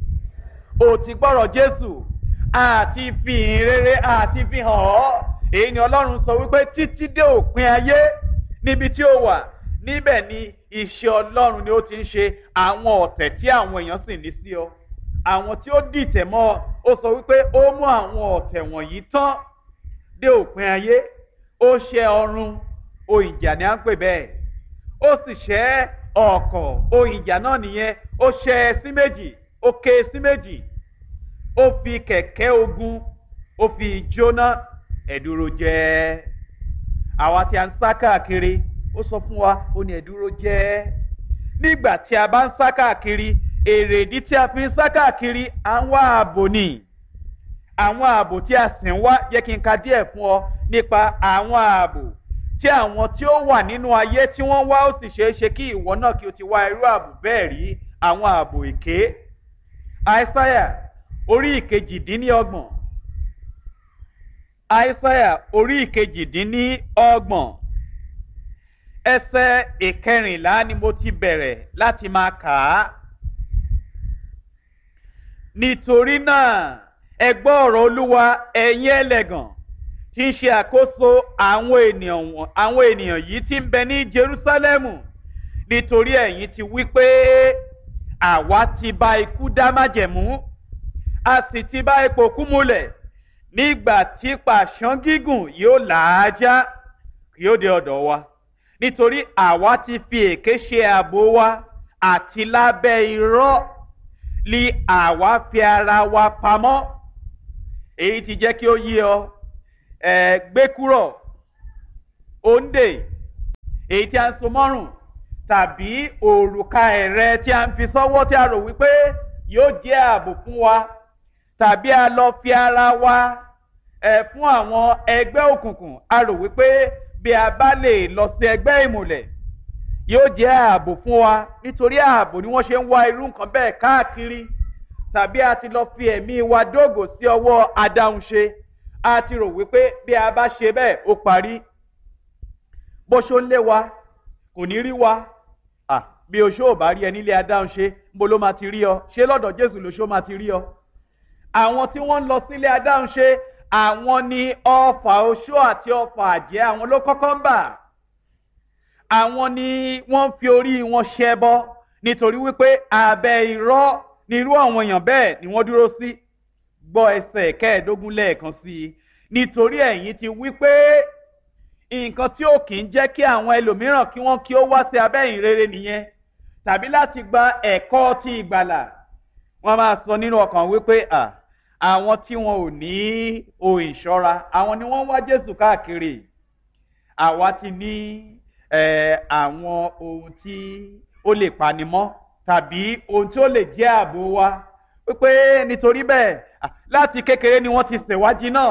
O ti gbọ́rọ̀ Jésù àti fi ìhìn rere àti fi hàn ọ́. Èyí ni Ọlọ́run sọ wípé títí dé òpin ayé níbi tí ó wà, níbẹ̀ ni iṣẹ́ Ọlọ́run ni ó ti ń ṣe. Àwọn ọ̀tẹ̀ tí àwọn èèyàn sì ní sí ọ, àwọn tí ó dìtẹ̀ mọ́ ọ, ó sọ wípé ó mú àwọn ọ̀tẹ̀ wọ̀nyí tán dé òpin ayé. Ó ṣẹ́ ọrun, ohun ìjà ni à ń pè bẹ́ẹ̀. Ó sì ṣẹ́ ọ̀kọ̀, ohun ìjà náà nìyẹn. Ó ṣẹ́ ẹ sí méjì, ó ké sí méjì. Ó fi kẹ̀kẹ́ ogun, ó fi jóná. Ẹ̀dúró jẹ́. Àwa tí a ń sá káàkiri, ó sọ fún wa, ó ní ẹ̀dúró jẹ́. Nígbà tí a bá ń sá káàkiri, èrèdí tí a fi ń sá káàkiri, à ń wá ààbò ni. Àwọn ààbò tí a sì ń wá, jẹ́ kí n ka díẹ̀ fún ọ nípa àwọn ààbò tí àwọn tí ó wà nínú ayé tí wọ́n wá. Ó sì ṣeé ṣe kí ìwọ náà kí o ti wá irú ààbò bẹ́ẹ̀ rí. Àwọn ààbò èké. Àìsáyà orí ìkejìdínlọ́gbọ̀n. Àìsáyà orí ìkejìdínlọ́gbọ̀n. Ẹsẹ̀ ìkẹrìnlá ni mo ti bẹ̀rẹ̀ láti máa kà á. Nítorí náà ẹ gbọ́ ọ̀rọ̀ Olúwa, ẹ̀yin ẹlẹ́gàn tí ń ṣe àkóso àwọn ènìyàn àwọn ènìyàn yìí tí ń bẹ ní Jerúsálẹ́mù, nítorí ẹ̀yin ti wí pé àwa ti bá ikú dá májẹ̀mú, a sì ti bá ipò kú múlẹ̀. Nígbà tí pàṣán gígùn yóò làájá, yóò dé ọ̀dọ̀ wa, nítorí àwa ti fi èké ṣe ààbò wa àti lábẹ́ irọ́. li àwa fi ara wa pamọ́. Èyí ti jẹ́ kí ó yé ọ ẹ̀ gbé kúrò òǹdè èyí tí a ń so mọ́rùn tàbí òrùka ẹ̀rẹ̀ tí a ń fi sọ́wọ́ tí a rò wípé yóò jẹ́ ààbò fún wa, tàbí a lọ fi ara wa ẹ̀ fún àwọn ẹgbẹ́ òkùnkùn, a rò wípé bí a bá lè lọ sí ẹgbẹ́ ìmùlẹ̀ yóò jẹ́ ààbò fún wa. Nítorí ààbò ni wọ́n ṣe ń wá irú nǹkan bẹ́ẹ̀ káàkiri, tàbí a ti lọ fi ẹ̀mí wa dógò sí ọwọ́ adáhunṣe, a ti rò wípé bí a bá ṣe bẹ́ẹ̀ ó parí. Bó ṣó ń lé wa kò ní rí wa. À bí oṣó ò bá rí ẹ nílé adáhunṣe, níbo ló máa ti rí ọ? Ṣé lọ́dọ̀ Jésù lóṣó máa ti rí ọ? Àwọn tí wọ́n ń lọ sílé adáhunṣe, àwọn ni ọfà oṣó àti ọfà àjẹ́ àwọn ló kọ́kọ́ ń bà. Àwọn ni wọ́n fi orí wọn ṣẹbọ, nítorí wípé abẹ́ irọ́ ni irú àwọn èèyàn bẹ́ẹ̀ ni wọ́n dúró sí. Gbọ́ ẹsẹ̀ kẹẹ̀ẹ́dógún lẹ́ẹ̀kan sí i. Nítorí ẹ̀yin ti wípé nǹkan tí ó kì í jẹ́ kí àwọn ẹlòmíràn kí wọ́n kí ó wá sí abẹ́ ìrere nìyẹn, tàbí láti gba ẹ̀kọ́ ti ìgbàlà. Wọ́n máa sọ nínú ọkàn wípé à àwọn tí wọn ò ní ohun ìṣọ́ra, àwọn ni wọ́n wá Jésù káàkiri. Àwa ti ní ẹ̀ àwọn ohun tí ó lè panimọ́ tàbí ohun tí ó lè jẹ́ ààbò wa, wípé nítorí bẹ́ẹ̀ láti kékeré ni wọ́n ti ṣèwádìí náà.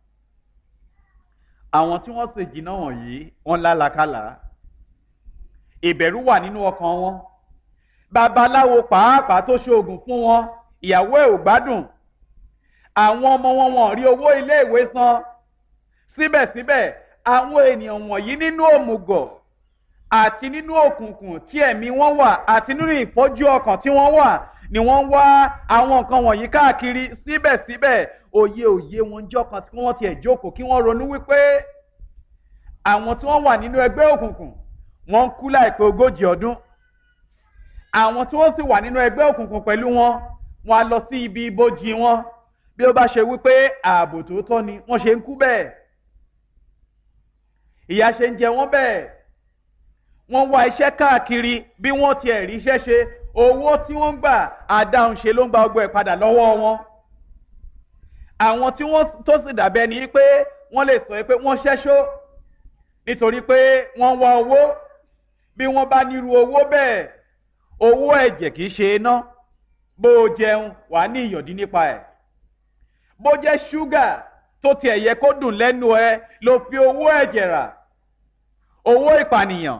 Àwọn tí wọ́n ṣe jìnnà wọ̀nyí wọ́n lálàkàlà, ìbẹ̀rù wà nínú ọkàn wọn. Babaláwo pàápàá tó ṣoògùn fún wọn, ìyàwó ẹ̀ ò gbádùn. Àwọn ọmọ wọn wọ́n rí owó iléèwé san. Síbẹ̀síbẹ̀ àwọn ènìyàn wọ̀nyí nínú òmùgọ̀ àti nínú òkùnkùn tí ẹ̀mí wọn wà àti nínú ìfọ́jú ọkàn tí wọ́n wà ni wọ́n wá àwọn nǹkan wọ̀nyí káàkiri. Síbẹ̀síbẹ̀ òye òye wọn jọ́ kan tí wọ́n tiẹ̀ jókòó kí wọ́n ronú wípé àwọn tí wọ́n wà nínú ẹgbẹ́ òkùnkùn wọ́n ń kú láìpẹ́ ogójì ọdún. Àwọn tí wọ́n sì wà nínú ẹgbẹ́ òkùnkùn pẹ̀lú wọn, wọn á lọ sí ibi ibojì wọn. Bí ó bá ṣe wípé ààbò tòótọ́ ni wọ́n ṣe ń kú bẹ́ẹ̀. Ìyà ṣe ń jẹ wọ́n bẹ́ẹ̀. Wọ́n wá iṣẹ́ káàkiri, bí wọ́n tiẹ̀ rí iṣẹ́ ṣe, owó tí wọ́n ń gbà adáhunṣe ló ń gba ọgbọ́ ẹ̀ padà lọ́wọ́ wọn. Àwọn tí wọ́n tó sì dàbẹ́ ni pé wọ́n lè sọ pé wọ́n ṣẹ́ṣó nítorí pé wọ́n wá owó. Bí wọ́n bá nírú owó bẹ́ẹ̀, owó ẹ̀jẹ̀ kìí ṣe iná. Bó o jẹun wàá ní ìyọ̀dí nípa ẹ̀. Bó jẹ́ ṣúgà tó tiẹ̀ yẹ kó dùn lẹ́nu ẹ ló fi owó ẹ̀jẹ̀ rà, owó ìpànìyàn,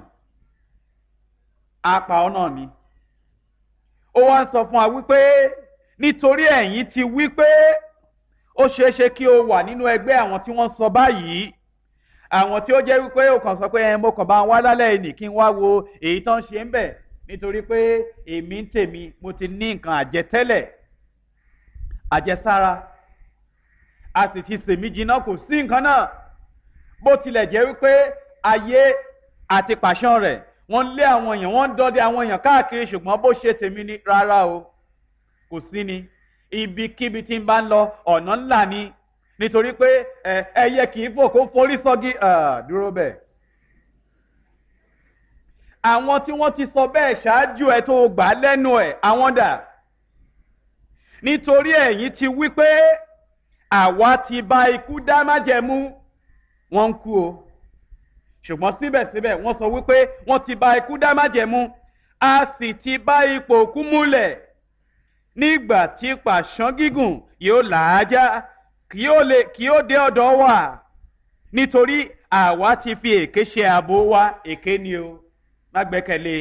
apá ọ̀nà ni. Ó wá ń sọ fún wa wípé nítorí ẹ̀yin ti wípé ó ṣeéṣe kí o wà nínú ẹgbẹ́ àwọn tí wọ́n sọ báyìí, àwọn tí ó jẹ́ wípé ó kàn sọ pé ẹ mo kàn bá wá lálẹ́ ìní kí n wá wo èyí tán ṣe ń bẹ̀, nítorí pé èmi ń tèmi mo ti ní nǹkan àjẹtẹ́lẹ̀, àjẹsára, a sì ti sèmí jiná, kò sí nǹkan náà. Bó tilẹ̀ jẹ́ wípé ayé àti pàṣán rẹ̀ wọ́n lé àwọn èèyàn, wọ́n ń dọdẹ àwọn èèyàn káàkiri, ṣùgbọ́n bó ṣe tèmi ni rárá o, kò sí ni. Ibikíbi tí ń bá ń lọ ọ̀nà ńlá ni, nítorí pé ẹyẹ kì í fò kó forí sọ́gi. Dúró bẹ́ẹ̀. Àwọn tí wọ́n ti sọ bẹ́ẹ̀ ṣáájú ẹ tó gbà lẹ́nu ẹ̀, àwọn dà? Nítorí ẹ̀yin ti wí pé àwa ti bá ikú dá májẹ̀mú. Wọ́n ń kú o, ṣùgbọ́n síbẹ̀síbẹ̀ wọ́n sọ wípé wọ́n ti bá ikú dá májẹ̀mú, a sì ti bá ipò òkú múlẹ̀. Nígbà tí pàṣán gígùn yóò làájá kí ó lè kí ó dé ọ̀dọ̀ wa, nítorí àwa ti fi èké ṣe ààbò wa. Èké ni o, má gbẹ́kẹ̀lé.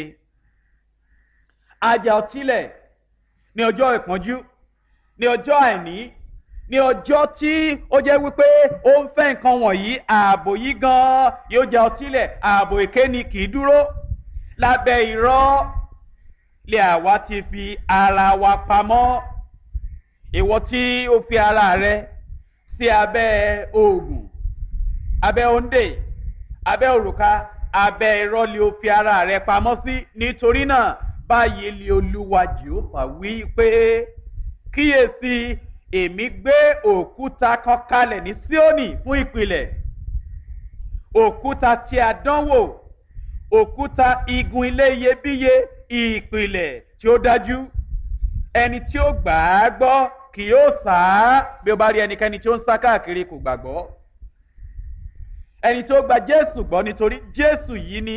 Ajá ọtílẹ̀ ní ọjọ́ ìpọ́njú, ní ọjọ́ àìní, ní ọjọ́ tí ó jẹ́ wípé ó ń fẹ́ nǹkan wọ̀nyí, ààbò yìí gan-an yóò já ọtílẹ̀. Ààbò èké ni, kì í dúró. Lábẹ́ irọ́ lé àwa ti fi ara wa pamọ́. Ìwọ tí ó fi ara rẹ sí abẹ́ oògùn, abẹ́ òǹdè, abẹ́ òrùka, abẹ́ irọ́ lé ó fi ara rẹ pamọ́ sí. Nítorí náà báyìí lé Olúwa Jèhófà wí pé kíyèsí, èmi gbé òkúta kan kalẹ̀ ní Síónì fún ìpìlẹ̀, òkúta tí a dánwò, òkúta igun ilé iyebíye, ìpìlẹ̀ tí ó dájú. ẹni tí ó gbà á gbọ́ kì yóò sá. Bí o bá rí ẹnikẹ́ni tí ó ń sá káàkiri kò gbàgbọ́. Ẹni tí ó gba Jésù gbọ́ nítorí Jésù yìí ni